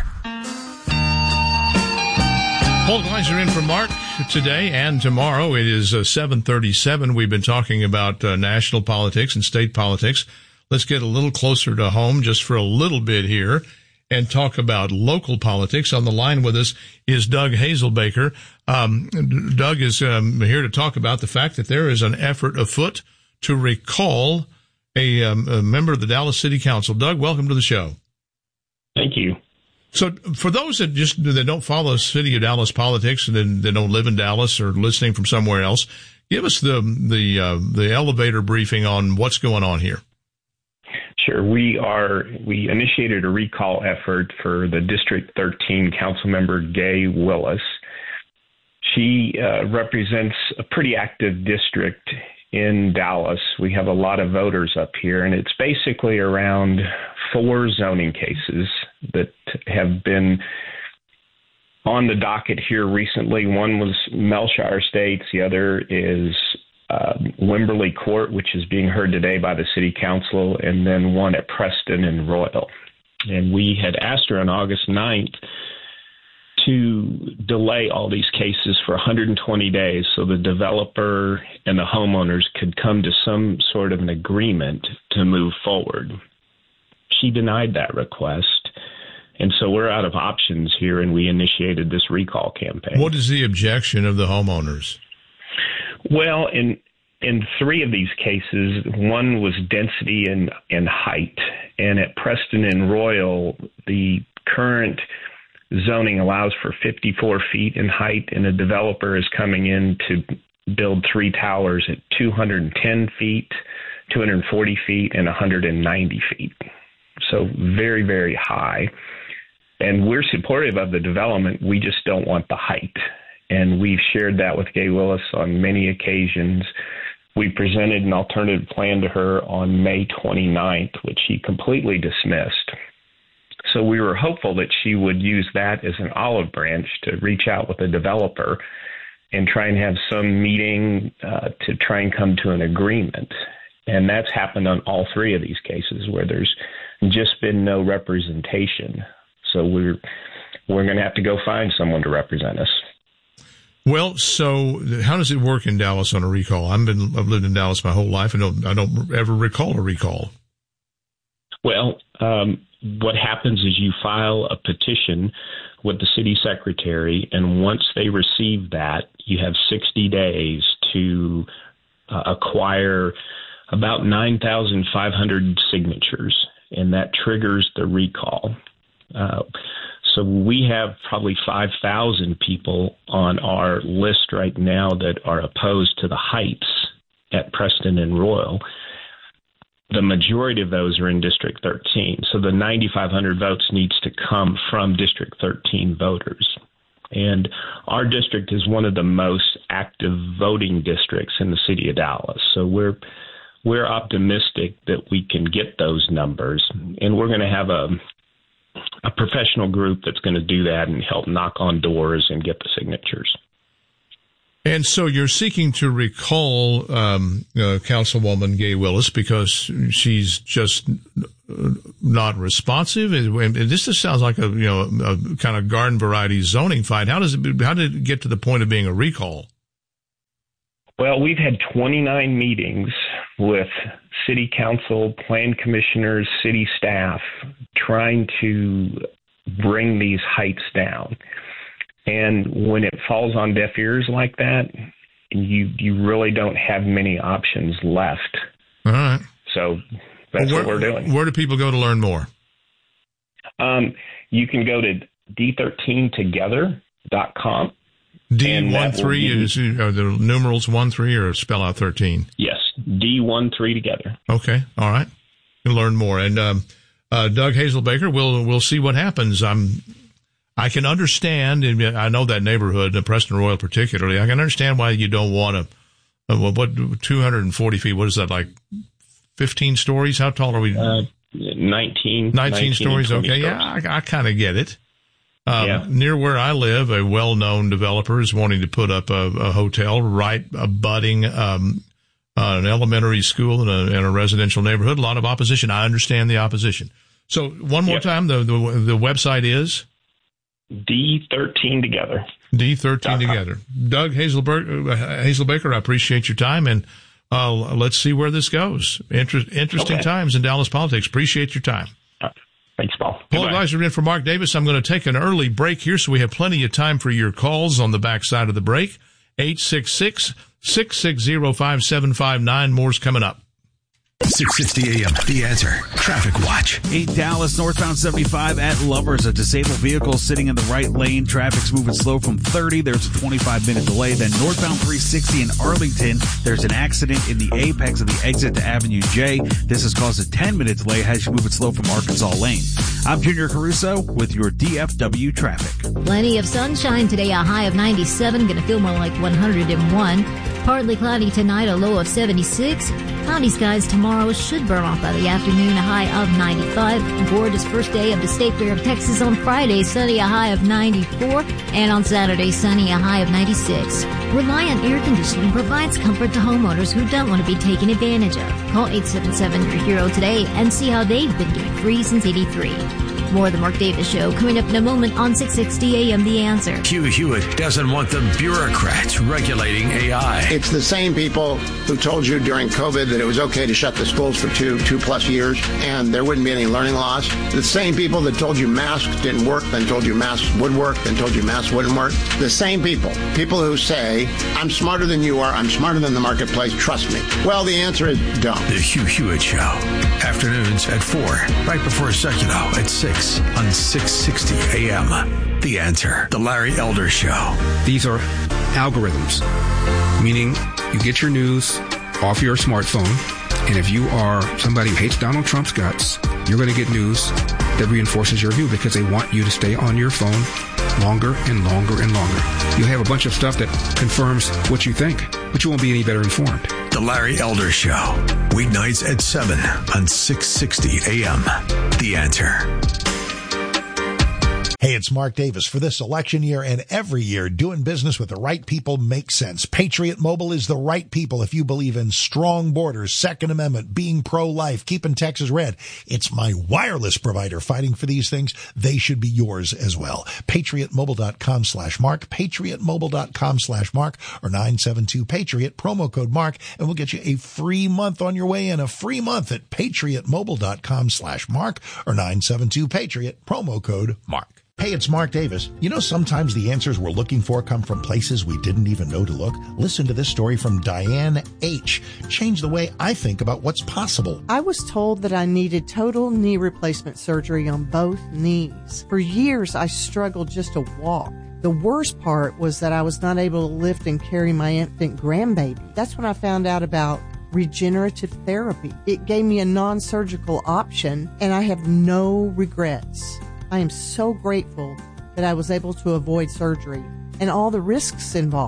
Speaker 5: Paul Gleiser in for Mark today and tomorrow. It is uh, seven thirty-seven. We've been talking about uh, national politics and state politics. Let's get a little closer to home just for a little bit here and talk about local politics. On the line with us is Doug Hazelbaker. Um, Doug is um, here to talk about the fact that there is an effort afoot to recall a, um, a member of the Dallas City Council. Doug, welcome to the show.
Speaker 14: Thank you.
Speaker 5: So for those that just that don't follow City of Dallas politics and then they don't live in Dallas or listening from somewhere else, give us the the uh, the elevator briefing on what's going on here.
Speaker 14: Sure. We are we initiated a recall effort for the District thirteen council member Gay Willis. She uh, represents a pretty active district in Dallas. We have a lot of voters up here, and it's basically around four zoning cases that have been on the docket here recently. One was Melshire Estates. The other is uh, Wimberley Court, which is being heard today by the city council, and then one at Preston and Royal. And we had asked her on August ninth to delay all these cases for one hundred twenty days so the developer and the homeowners could come to some sort of an agreement to move forward. She denied that request, and so we're out of options here, and we initiated this recall campaign.
Speaker 5: What is the objection of the homeowners?
Speaker 14: Well, in in three of these cases, one was density and, and height, and at Preston and Royal, the current zoning allows for fifty-four feet in height, and a developer is coming in to build three towers at two hundred ten feet, two hundred forty feet, and one hundred ninety feet. So very, very high. And we're supportive of the development. We just don't want the height. And we've shared that with Gay Willis on many occasions. We presented an alternative plan to her on May twenty-ninth, which she completely dismissed. So we were hopeful that she would use that as an olive branch to reach out with a developer and try and have some meeting uh, to try and come to an agreement. And that's happened on all three of these cases where there's just been no representation. So we're we're going to have to go find someone to represent us.
Speaker 5: Well, so how does it work in Dallas on a recall? I've been I've lived in Dallas my whole life, and don't I don't ever recall a recall.
Speaker 14: Well, um, what happens is you file a petition with the city secretary, and once they receive that, you have sixty days to uh, acquire about nine thousand five hundred signatures, and that triggers the recall. Uh, so we have probably five thousand people on our list right now that are opposed to the heights at Preston and Royal. The majority of those are in District thirteen. So the nine thousand five hundred votes needs to come from District thirteen voters. And our district is one of the most active voting districts in the city of Dallas. So we're we're optimistic that we can get those numbers. And we're going to have a a professional group that's going to do that and help knock on doors and get the signatures.
Speaker 5: And so you're seeking to recall um, uh, Councilwoman Gay Willis because she's just not responsive. And this just sounds like a you know a kind of garden variety zoning fight. How does it? How did it get to the point of being a recall?
Speaker 14: Well, we've had twenty-nine meetings with city council, plan commissioners, city staff, trying to bring these heights down. And when it falls on deaf ears like that, you you really don't have many options left.
Speaker 5: All right.
Speaker 14: So that's
Speaker 5: well, where,
Speaker 14: what we're doing.
Speaker 5: Where do people go to learn more?
Speaker 14: Um, you can go to d thirteen together dot com.
Speaker 5: D one three is are the numerals one three or spell out thirteen?
Speaker 14: Yes, D one three together.
Speaker 5: Okay, all right. You'll learn more. And um, uh, Doug Hazelbaker, we'll we'll see what happens. I'm. I can understand, and I know that neighborhood, Preston Royal particularly, I can understand why you don't want to, uh, what, two hundred forty feet, what is that, like fifteen stories? How tall are we?
Speaker 14: Uh, nineteen.
Speaker 5: nineteen, nineteen stories, okay.
Speaker 14: Stories.
Speaker 5: Yeah, I, I kind of get it. Um,
Speaker 14: yeah.
Speaker 5: Near where I live, a well-known developer is wanting to put up a, a hotel right abutting um, uh, an elementary school in a, in a residential neighborhood. A lot of opposition. I understand the opposition. So one more
Speaker 14: yep.
Speaker 5: time, the, the the website is?
Speaker 14: D thirteen together.
Speaker 5: D thirteen together. Doug Hazelbaker, uh, Hazelbaker, I appreciate your time, and uh, let's see where this goes. Inter- interesting
Speaker 14: okay.
Speaker 5: times in Dallas politics. Appreciate your time.
Speaker 14: Uh, thanks, Paul.
Speaker 5: Paul Gleiser in for Mark Davis. I'm going to take an early break here, so we have plenty of time for your calls on the backside of the break. eight six six, six six zero, five seven five nine. More's coming up.
Speaker 4: six sixty A M, The Answer. Traffic Watch.
Speaker 8: In Dallas, northbound seventy-five at Lovers, a disabled vehicle sitting in the right lane. Traffic's moving slow from thirty. There's a twenty-five minute delay. Then northbound three sixty in Arlington, there's an accident in the apex of the exit to Avenue J. This has caused a ten minute delay as you moving slow from Arkansas Lane. I'm Junior Caruso with your D F W traffic.
Speaker 9: Plenty of sunshine today, a high of ninety-seven, going to feel more like one hundred one. Partly cloudy tonight, a low of seventy-six. Cloudy skies tomorrow should burn off by the afternoon, a high of ninety-five. Gorgeous first day of the State Fair of Texas on Friday, sunny, a high of ninety-four. And on Saturday, sunny, a high of ninety-six. Reliant Air Conditioning provides comfort to homeowners who don't want to be taken advantage of. Call eight seven seven, your hero today and see how they've been doing free since eighty-three. More of the Mark Davis Show coming up in a moment on six sixty A M The Answer.
Speaker 4: Hugh Hewitt doesn't want the bureaucrats regulating A I.
Speaker 15: It's the same people who told you during COVID that it was okay to shut the schools for two, two plus years and there wouldn't be any learning loss. The same people that told you masks didn't work, then told you masks would work, then told you masks wouldn't work. The same people. People who say, I'm smarter than you are, I'm smarter than the marketplace, trust me. Well, the answer is don't.
Speaker 4: The Hugh Hewitt Show. Afternoons at four, right before Secular at six. On six sixty A M. The Answer. The Larry Elder Show.
Speaker 16: These are algorithms, meaning you get your news off your smartphone, and if you are somebody who hates Donald Trump's guts, you're going to get news that reinforces your view because they want you to stay on your phone longer and longer and longer. You'll have a bunch of stuff that confirms what you think, but you won't be any better informed.
Speaker 4: The Larry Elder Show. Weeknights at seven on six sixty A M. The Answer.
Speaker 1: Hey, it's Mark Davis. For this election year and every year, doing business with the right people makes sense. Patriot Mobile is the right people if you believe in strong borders, Second Amendment, being pro-life, keeping Texas red. It's my wireless provider fighting for these things. They should be yours as well. PatriotMobile.com slash Mark, PatriotMobile.com slash Mark, or nine seven two Patriot, promo code Mark, and we'll get you a free month on your way in, a free month at PatriotMobile.com slash Mark, or nine seven two Patriot, promo code Mark. Hey, it's Mark Davis. You know, sometimes the answers we're looking for come from places we didn't even know to look. Listen to this story from Diane H. Changed the way I think about what's possible.
Speaker 11: I was told that I needed total knee replacement surgery on both knees. For years, I struggled just to walk. The worst part was that I was not able to lift and carry my infant grandbaby. That's when I found out about regenerative therapy. It gave me a non-surgical option, and I have no regrets. I am so grateful that I was able to avoid surgery and all the risks involved.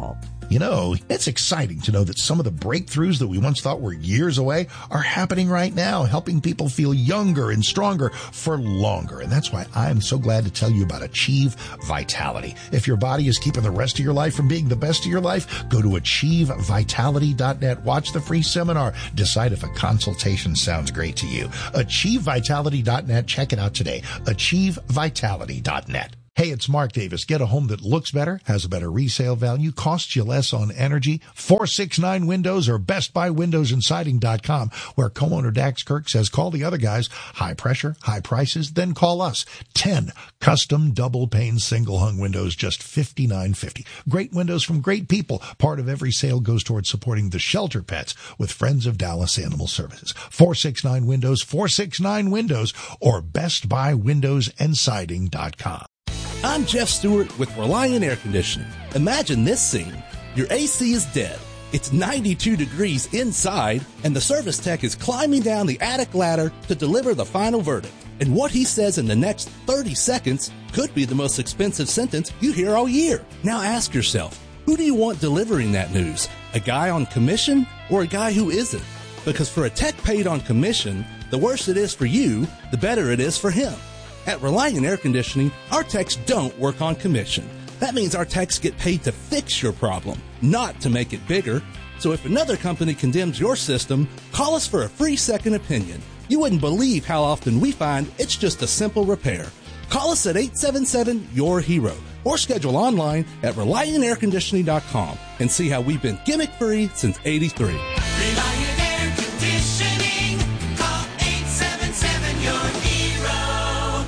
Speaker 1: You know, it's exciting to know that some of the breakthroughs that we once thought were years away are happening right now, helping people feel younger and stronger for longer. And that's why I'm so glad to tell you about Achieve Vitality. If your body is keeping the rest of your life from being the best of your life, go to achieve vitality dot net. Watch the free seminar. Decide if a consultation sounds great to you. achieve vitality dot net. Check it out today. achieve vitality dot net. Hey, it's Mark Davis. Get a home that looks better, has a better resale value, costs you less on energy. four sixty-nine Windows or best buy windows and siding dot com, where co-owner Dax Kirk says, call the other guys. High pressure, high prices, then call us. ten custom double pane single hung windows, just fifty-nine fifty. Great windows from great people. Part of every sale goes towards supporting the shelter pets with Friends of Dallas Animal Services. four sixty-nine Windows, four sixty-nine Windows, or best buy windows and siding dot com.
Speaker 2: I'm Jeff Stewart with Reliant Air Conditioning. Imagine this scene. Your A C is dead. It's ninety-two degrees inside, and the service tech is climbing down the attic ladder to deliver the final verdict. And what he says in the next thirty seconds could be the most expensive sentence you hear all year. Now ask yourself, who do you want delivering that news? A guy on commission or a guy who isn't? Because for a tech paid on commission, the worse it is for you, the better it is for him. At Reliant Air Conditioning, our techs don't work on commission. That means our techs get paid to fix your problem, not to make it bigger. So if another company condemns your system, call us for a free second opinion. You wouldn't believe how often we find it's just a simple repair. Call us at eight seven seven, Y O U R HERO or schedule online at reliant air conditioning dot com and see how we've been gimmick-free since eighty-three.
Speaker 3: Reliant Air Conditioning. Call eight seven seven, Y O U R HERO.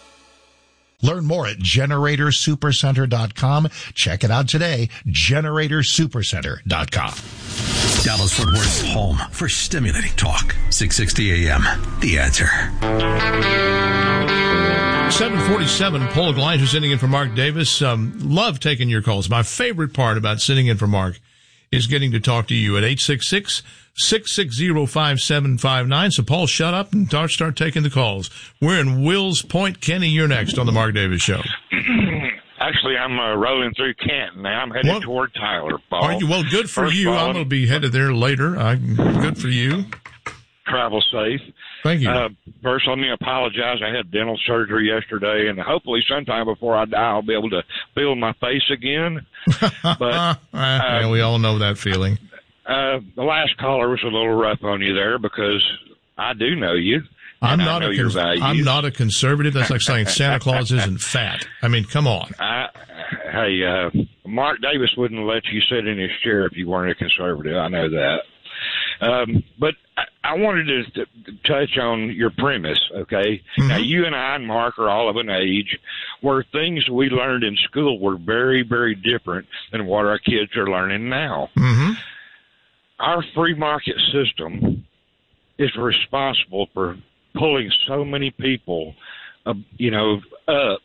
Speaker 1: Learn more at generator supercenter dot com. Check it out today, generator supercenter dot com.
Speaker 4: Dallas Fort Worth's home for stimulating talk. six sixty A M. The Answer.
Speaker 5: seven forty-seven, Paul Gleiser sitting in for Mark Davis. Um, love taking your calls. My favorite part about sitting in for Mark is getting to talk to you at eight six six, six six zero, five seven five nine. So, Paul, shut up and start, start taking the calls. We're in Wills Point. Kenny, you're next on the Mark Davis Show.
Speaker 17: Actually, I'm uh, rolling through Canton now. I'm headed
Speaker 5: What?
Speaker 17: toward Tyler, Paul.
Speaker 5: Are you? Well, good for
Speaker 17: First
Speaker 5: you.
Speaker 17: of all,
Speaker 5: I'm going to be headed there later. I, good for you.
Speaker 17: Travel safe.
Speaker 5: Thank you.
Speaker 17: Uh, first, let me apologize. I had dental surgery yesterday, and hopefully sometime before I die, I'll be able to feel my face again. But uh,
Speaker 5: yeah, we all know that feeling.
Speaker 17: Uh, the last caller was a little rough on you there because I do know you.
Speaker 5: I'm
Speaker 17: and
Speaker 5: not
Speaker 17: I know
Speaker 5: a
Speaker 17: your
Speaker 5: cons-
Speaker 17: values.
Speaker 5: I'm not a conservative. That's like saying Santa Claus isn't fat. I mean, come on.
Speaker 17: I, hey, uh, Mark Davis wouldn't let you sit in his chair if you weren't a conservative. I know that. Um, but I, I wanted to, to touch on your premise, okay? Mm-hmm. Now, you and I and Mark are all of an age where things we learned in school were very, very different than what our kids are learning now.
Speaker 5: Mm-hmm.
Speaker 17: Our free market system is responsible for pulling so many people, uh, you know, up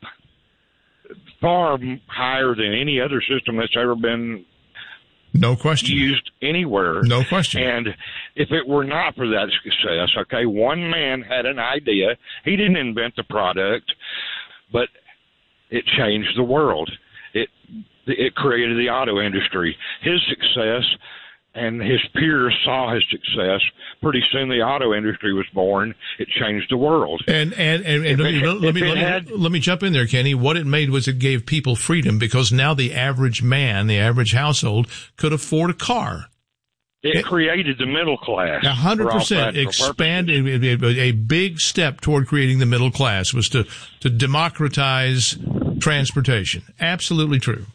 Speaker 17: far higher than any other system that's ever been
Speaker 5: no question
Speaker 17: used anywhere.
Speaker 5: No question.
Speaker 17: And if it were not for that success, okay, one man had an idea. He didn't invent the product, but it changed the world. It it created the auto industry. His success and his peers saw his success. Pretty soon the auto industry was born. It changed the world.
Speaker 5: And and, and, and let, me, let, let, me, let, had, me, let me jump in there, Kenny. What it made was it gave people freedom because now the average man, the average household, could afford a car.
Speaker 17: It, it created the middle class.
Speaker 5: A hundred percent expanded. A big step toward creating the middle class was to, to democratize transportation. Absolutely true.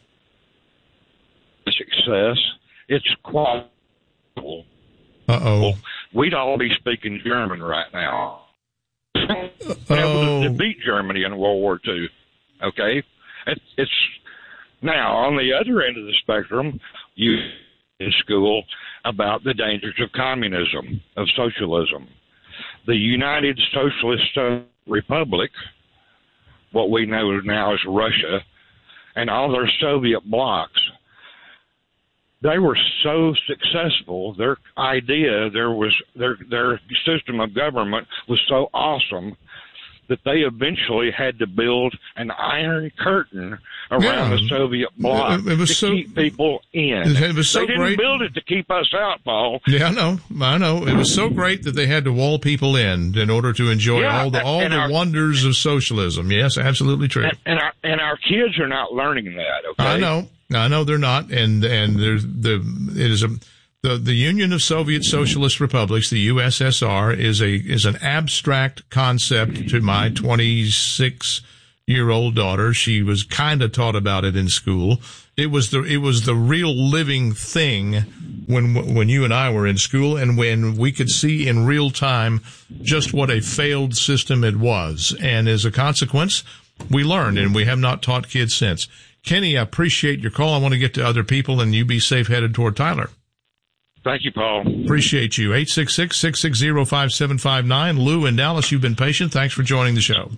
Speaker 17: Success. It's quite.
Speaker 5: Uh-oh.
Speaker 17: We'd all be speaking German right now.
Speaker 5: Oh.
Speaker 17: Able to defeat Germany in World War Two. Okay? It, it's now, on the other end of the spectrum, you in school about the dangers of communism, of socialism. The United Socialist Republic, what we know now as Russia, and all their Soviet blocs, they were so successful. Their idea, there was their their system of government was so awesome that they eventually had to build an iron curtain around
Speaker 5: Yeah.
Speaker 17: the Soviet bloc
Speaker 5: It- it was
Speaker 17: to
Speaker 5: so-
Speaker 17: keep people in.
Speaker 5: it was so
Speaker 17: they didn't
Speaker 5: great.
Speaker 17: build it to keep us out, Paul.
Speaker 5: Yeah, I know. I know. It was so great that they had to wall people in in order to enjoy
Speaker 17: Yeah,
Speaker 5: all the all
Speaker 17: and
Speaker 5: the
Speaker 17: our-
Speaker 5: wonders of socialism. Yes, absolutely true.
Speaker 17: And, and our and our kids are not learning that. Okay,
Speaker 5: I know. I know they're not, and and there's the it is a the the Union of Soviet Socialist Republics, the U S S R, is a is an abstract concept to my twenty-six year old daughter. She was kind of taught about it in school. It was the it was the real living thing when when you and I were in school, and when we could see in real time just what a failed system it was, and as a consequence, we learned, and we have not taught kids since. Kenny, I appreciate your call. I want to get to other people, and you be safe headed toward Tyler.
Speaker 17: Thank you, Paul.
Speaker 5: Appreciate you. eight six six, six six zero, five seven five nine. Lou in Dallas, you've been patient. Thanks for joining the show.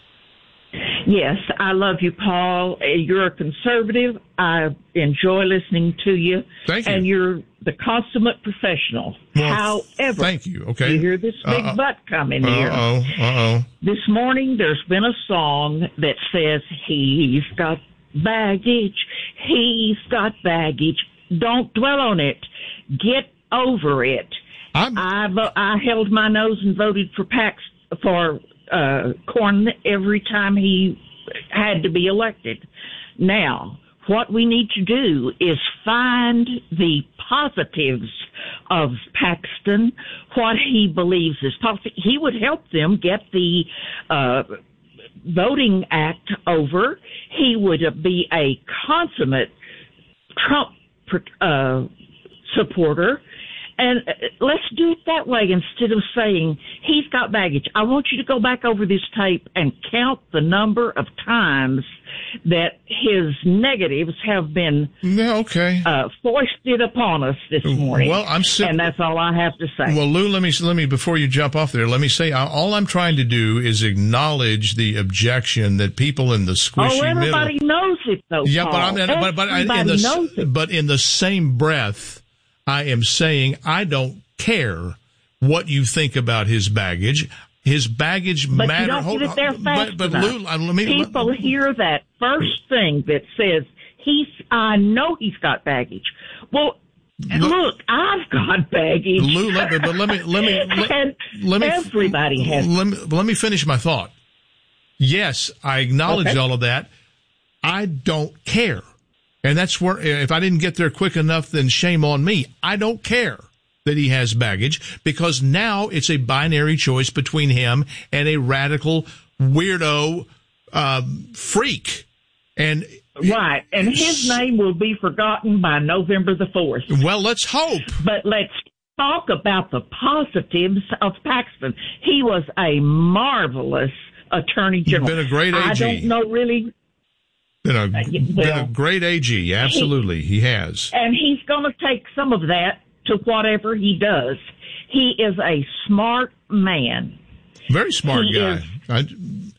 Speaker 18: Yes, I love you, Paul. Uh, You're a conservative. I enjoy listening to you.
Speaker 5: Thank you.
Speaker 18: And you're the consummate professional.
Speaker 5: Well,
Speaker 18: However,
Speaker 5: thank you. Okay.
Speaker 18: you hear this big
Speaker 5: Uh-uh.
Speaker 18: butt coming here.
Speaker 5: Uh-oh. Uh-oh.
Speaker 18: This morning there's been a song that says, he's got baggage, he's got baggage. Don't dwell on it. Get over it. I vo- I held my nose and voted for Pax for uh, Corn every time he had to be elected. Now, what we need to do is find the positives of Paxton, what he believes is positive. He would help them get the uh, Voting Act over. He would be a consummate Trump uh, supporter. And uh, let's do it that way instead of saying he's got baggage. I want you to go back over this tape and count the number of times that his negatives have been
Speaker 5: okay.
Speaker 18: uh, foisted upon us this morning.
Speaker 5: Well, I'm sick.
Speaker 18: And that's all I have to say.
Speaker 5: Well, Lou, let me let me before you jump off there, let me say uh, all I'm trying to do is acknowledge the objection that people in the squishy
Speaker 18: oh, everybody
Speaker 5: middle.
Speaker 18: knows it, though.
Speaker 5: Yeah,
Speaker 18: Paul.
Speaker 5: but I'm but, but in
Speaker 18: Everybody
Speaker 5: the
Speaker 18: knows it.
Speaker 5: but in the same breath, I am saying I don't care what you think about his baggage. His baggage
Speaker 18: But
Speaker 5: matter.
Speaker 18: you don't
Speaker 5: Hold
Speaker 18: get it there
Speaker 5: on.
Speaker 18: fast
Speaker 5: But, but
Speaker 18: enough.
Speaker 5: Lou, uh, let me.
Speaker 18: People hear that first thing that says he's. I know he's got baggage. Well, look, I've got baggage.
Speaker 5: Lou, let me, but let me let me let,
Speaker 18: and
Speaker 5: let me
Speaker 18: everybody has.
Speaker 5: Let me, let me finish my thought. Yes, I acknowledge
Speaker 18: Okay.
Speaker 5: all of that. I don't care, and that's where if I didn't get there quick enough, then shame on me. I don't care that he has baggage, because now it's a binary choice between him and a radical weirdo um, freak. And
Speaker 18: Right, and his name will be forgotten by November the fourth.
Speaker 5: Well, let's hope.
Speaker 18: But let's talk about the positives of Paxton. He was a marvelous attorney general.
Speaker 5: Been a great A G.
Speaker 18: I don't know really.
Speaker 5: Been a,
Speaker 18: Uh,
Speaker 5: been
Speaker 18: well,
Speaker 5: a great A G. Absolutely, he, he has.
Speaker 18: And he's going to take some of that to whatever he does. He is a smart man.
Speaker 5: Very smart
Speaker 18: He
Speaker 5: guy.
Speaker 18: is-
Speaker 5: I,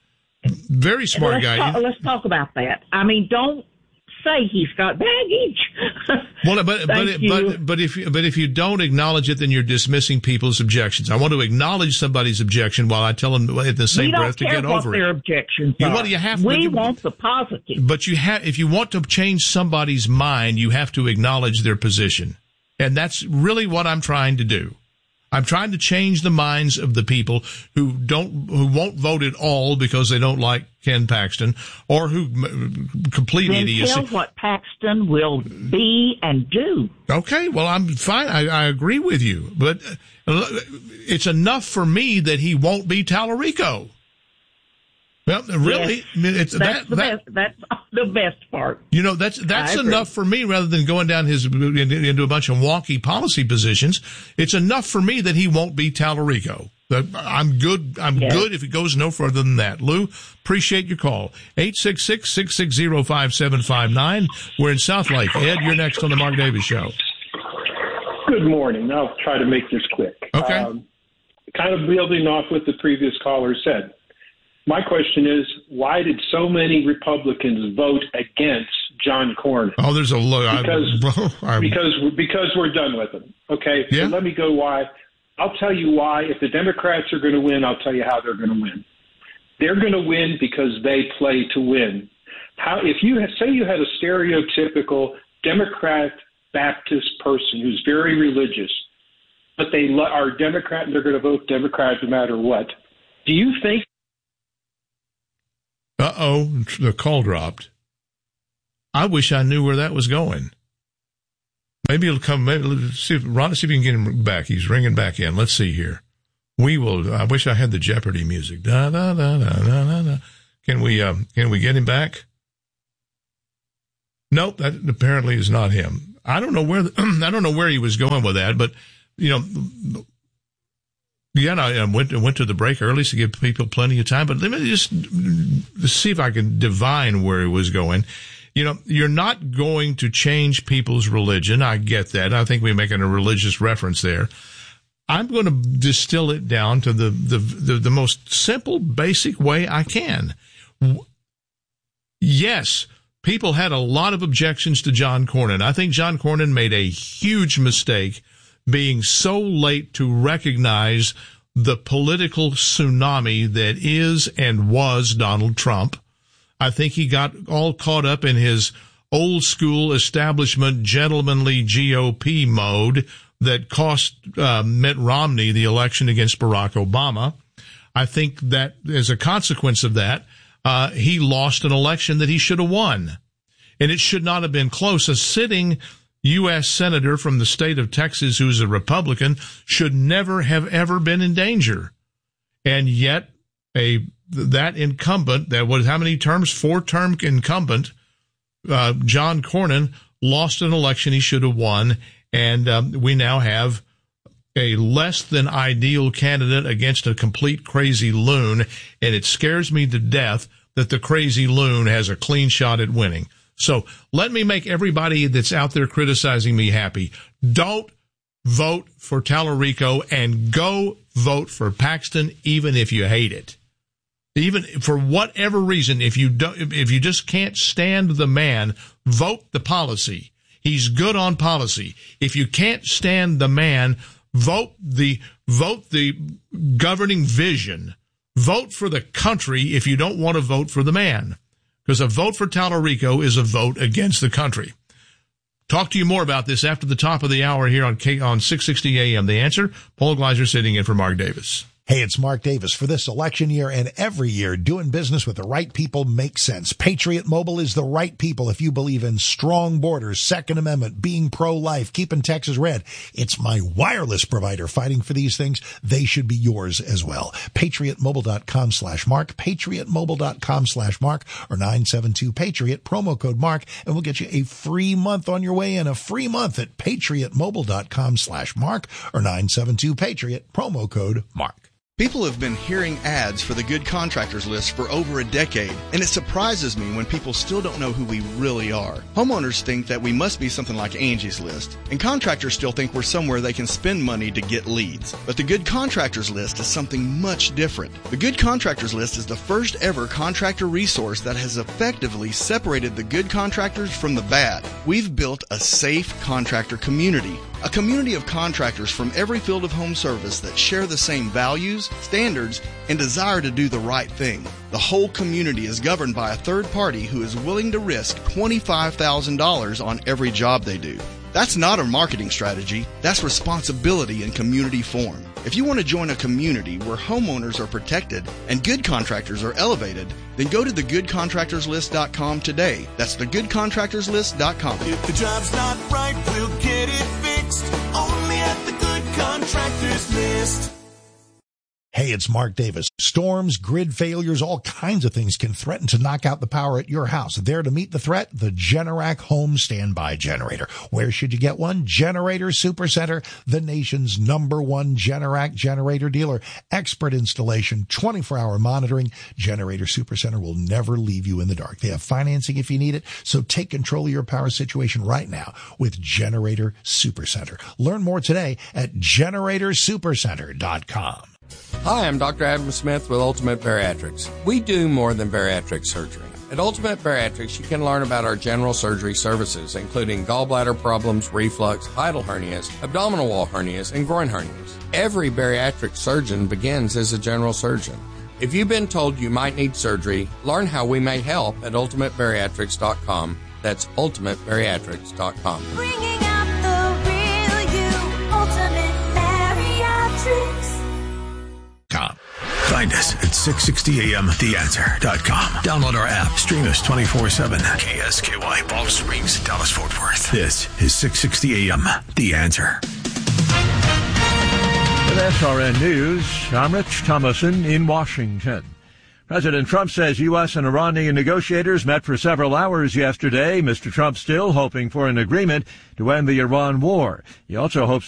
Speaker 5: very smart
Speaker 18: let's
Speaker 5: guy.
Speaker 18: Talk, let's talk about that. I mean, don't say he's got baggage.
Speaker 5: Well, but but
Speaker 18: Thank you.
Speaker 5: but but if you, but if you don't acknowledge it, then you're dismissing people's objections. I want to acknowledge somebody's objection while I tell them at the same
Speaker 18: we don't
Speaker 5: breath to
Speaker 18: care
Speaker 5: get
Speaker 18: what
Speaker 5: over
Speaker 18: their
Speaker 5: it.
Speaker 18: objections
Speaker 5: You-
Speaker 18: are.
Speaker 5: well, you have-
Speaker 18: we
Speaker 5: you-
Speaker 18: want the positive.
Speaker 5: But you have, if you want to change somebody's mind, you have to acknowledge their position, and that's really what I'm trying to do. I'm trying to change the minds of the people who don't, who won't vote at all because they don't like Ken Paxton, or who m- complete
Speaker 18: Then
Speaker 5: idiocy.
Speaker 18: tell what Paxton will be and do.
Speaker 5: Okay, well, I'm fine. I, I agree with you, but uh, it's enough for me that he won't be Tallarico. Well, really,
Speaker 18: Yes.
Speaker 5: I mean, it's
Speaker 18: That's
Speaker 5: that,
Speaker 18: the
Speaker 5: that
Speaker 18: best. That's the best part.
Speaker 5: you know that's that's
Speaker 18: I agree.
Speaker 5: enough for me rather than going down his into a bunch of wonky policy positions. It's enough for me that he won't be Tallarico. That I'm good. I'm
Speaker 18: Yes.
Speaker 5: good if it goes no further than that. Lou, appreciate your call. eight six six, six six zero, five seven five nine. We're in South Lake. Ed, you're next on the Mark Davis Show.
Speaker 19: Good morning. I'll try to make this quick.
Speaker 5: Okay.
Speaker 19: Um, kind of building off what the previous caller said. My question is, why did so many Republicans vote against John Cornyn?
Speaker 5: Oh, there's a low.
Speaker 19: Because,
Speaker 5: I,
Speaker 19: because, because we're done with him. Okay?
Speaker 5: Yeah.
Speaker 19: So let me go why. I'll tell you why. If the Democrats are going to win, I'll tell you how they're going to win. They're going to win because they play to win. How if you had, say you had a stereotypical Democrat Baptist person who's very religious, but they lo- are Democrat and they're going to vote Democrat no matter what. Do you think?
Speaker 5: Uh-oh, the call dropped. I wish I knew where that was going. Maybe it'll come. Maybe let's see if Ron, see if you can get him back. He's ringing back in. Let's see here. We will. I wish I had the Jeopardy music. Da da da da da da. da. Can we? Um, can we get him back? Nope. That apparently is not him. I don't know where. The, I don't know where he was going with that, but you know. Yeah, and I went went to the break early to give people plenty of time. But let me just see if I can divine where he was going. You know, you're not going to change people's religion. I get that. I think we're making a religious reference there. I'm going to distill it down to the, the, the, the most simple, basic way I can. Yes, people had a lot of objections to John Cornyn. I think John Cornyn made a huge mistake being so late to recognize the political tsunami that is and was Donald Trump. I think he got all caught up in his old school establishment gentlemanly G O P mode that cost uh, Mitt Romney the election against Barack Obama. I think that as a consequence of that, uh, he lost an election that he should have won. And it should not have been close. A sitting U S senator from the state of Texas who's a Republican should never have ever been in danger. And yet a that incumbent, that was how many terms? Four-term incumbent, uh, John Cornyn, lost an election he should have won, and um, we now have a less than ideal candidate against a complete crazy loon, and it scares me to death that the crazy loon has a clean shot at winning. So let me make everybody that's out there criticizing me happy. Don't vote for Tallarico and go vote for Paxton, even if you hate it. Even for whatever reason, if you don't, if you just can't stand the man, vote the policy. He's good on policy. If you can't stand the man, vote the vote the governing vision. Vote for the country if you don't want to vote for the man. Because a vote for Tallarico is a vote against the country. Talk to you more about this after the top of the hour here on K, on six sixty A M. The Answer. Paul Gleiser sitting in for Mark Davis.
Speaker 1: Hey, it's Mark Davis. For this election year and every year, doing business with the right people makes sense. Patriot Mobile is the right people if you believe in strong borders, Second Amendment, being pro-life, keeping Texas red. It's my wireless provider fighting for these things. They should be yours as well. PatriotMobile.com slash Mark, PatriotMobile.com slash Mark, or nine seven two Patriot, promo code Mark, and we'll get you a free month on your way in. A free month at PatriotMobile.com slash Mark, or nine seven two Patriot, promo code Mark.
Speaker 20: People have been hearing ads for the Good Contractors List for over a decade, and it surprises me when people still don't know who we really are. Homeowners think that we must be something like Angie's List, and contractors still think we're somewhere they can spend money to get leads. But the Good Contractors List is something much different. The Good Contractors List is the first ever contractor resource that has effectively separated the good contractors from the bad. We've built a safe contractor community. A community of contractors from every field of home service that share the same values, standards, and desire to do the right thing. The whole community is governed by a third party who is willing to risk twenty-five thousand dollars on every job they do. That's not a marketing strategy. That's responsibility in community form. If you want to join a community where homeowners are protected and good contractors are elevated, then go to the good contractors list dot com today. That's the good contractors list dot com.
Speaker 3: If the job's not right, we'll get it fixed. Only at the Good Contractors List.
Speaker 1: Hey, it's Mark Davis. Storms, grid failures, all kinds of things can threaten to knock out the power at your house. There to meet the threat, the Generac Home Standby Generator. Where should you get one? Generator Supercenter, the nation's number one Generac generator dealer. Expert installation, twenty-four hour monitoring. Generator Supercenter will never leave you in the dark. They have financing if you need it, so take control of your power situation right now with Generator Supercenter. Learn more today at generator supercenter dot com.
Speaker 10: Hi, I'm Doctor Adam Smith with Ultimate Bariatrics. We do more than bariatric surgery. At Ultimate Bariatrics, you can learn about our general surgery services, including gallbladder problems, reflux, hiatal hernias, abdominal wall hernias, and groin hernias. Every bariatric surgeon begins as a general surgeon. If you've been told you might need surgery, learn how we may help at ultimate bariatrics dot com. That's ultimate bariatrics dot com.
Speaker 3: Bringing out the real you, Ultimate Bariatrics.
Speaker 4: Com. Find us at six sixty a m the answer dot com. Download our app. Stream us twenty-four seven. K S K Y, Palm Springs, Dallas, Fort Worth. This is six sixty a m The Answer.
Speaker 21: With S R N News, I'm Rich Thomason in Washington. President Trump says U S and Iranian negotiators met for several hours yesterday. Mister Trump still hoping for an agreement to end the Iran war. He also hopes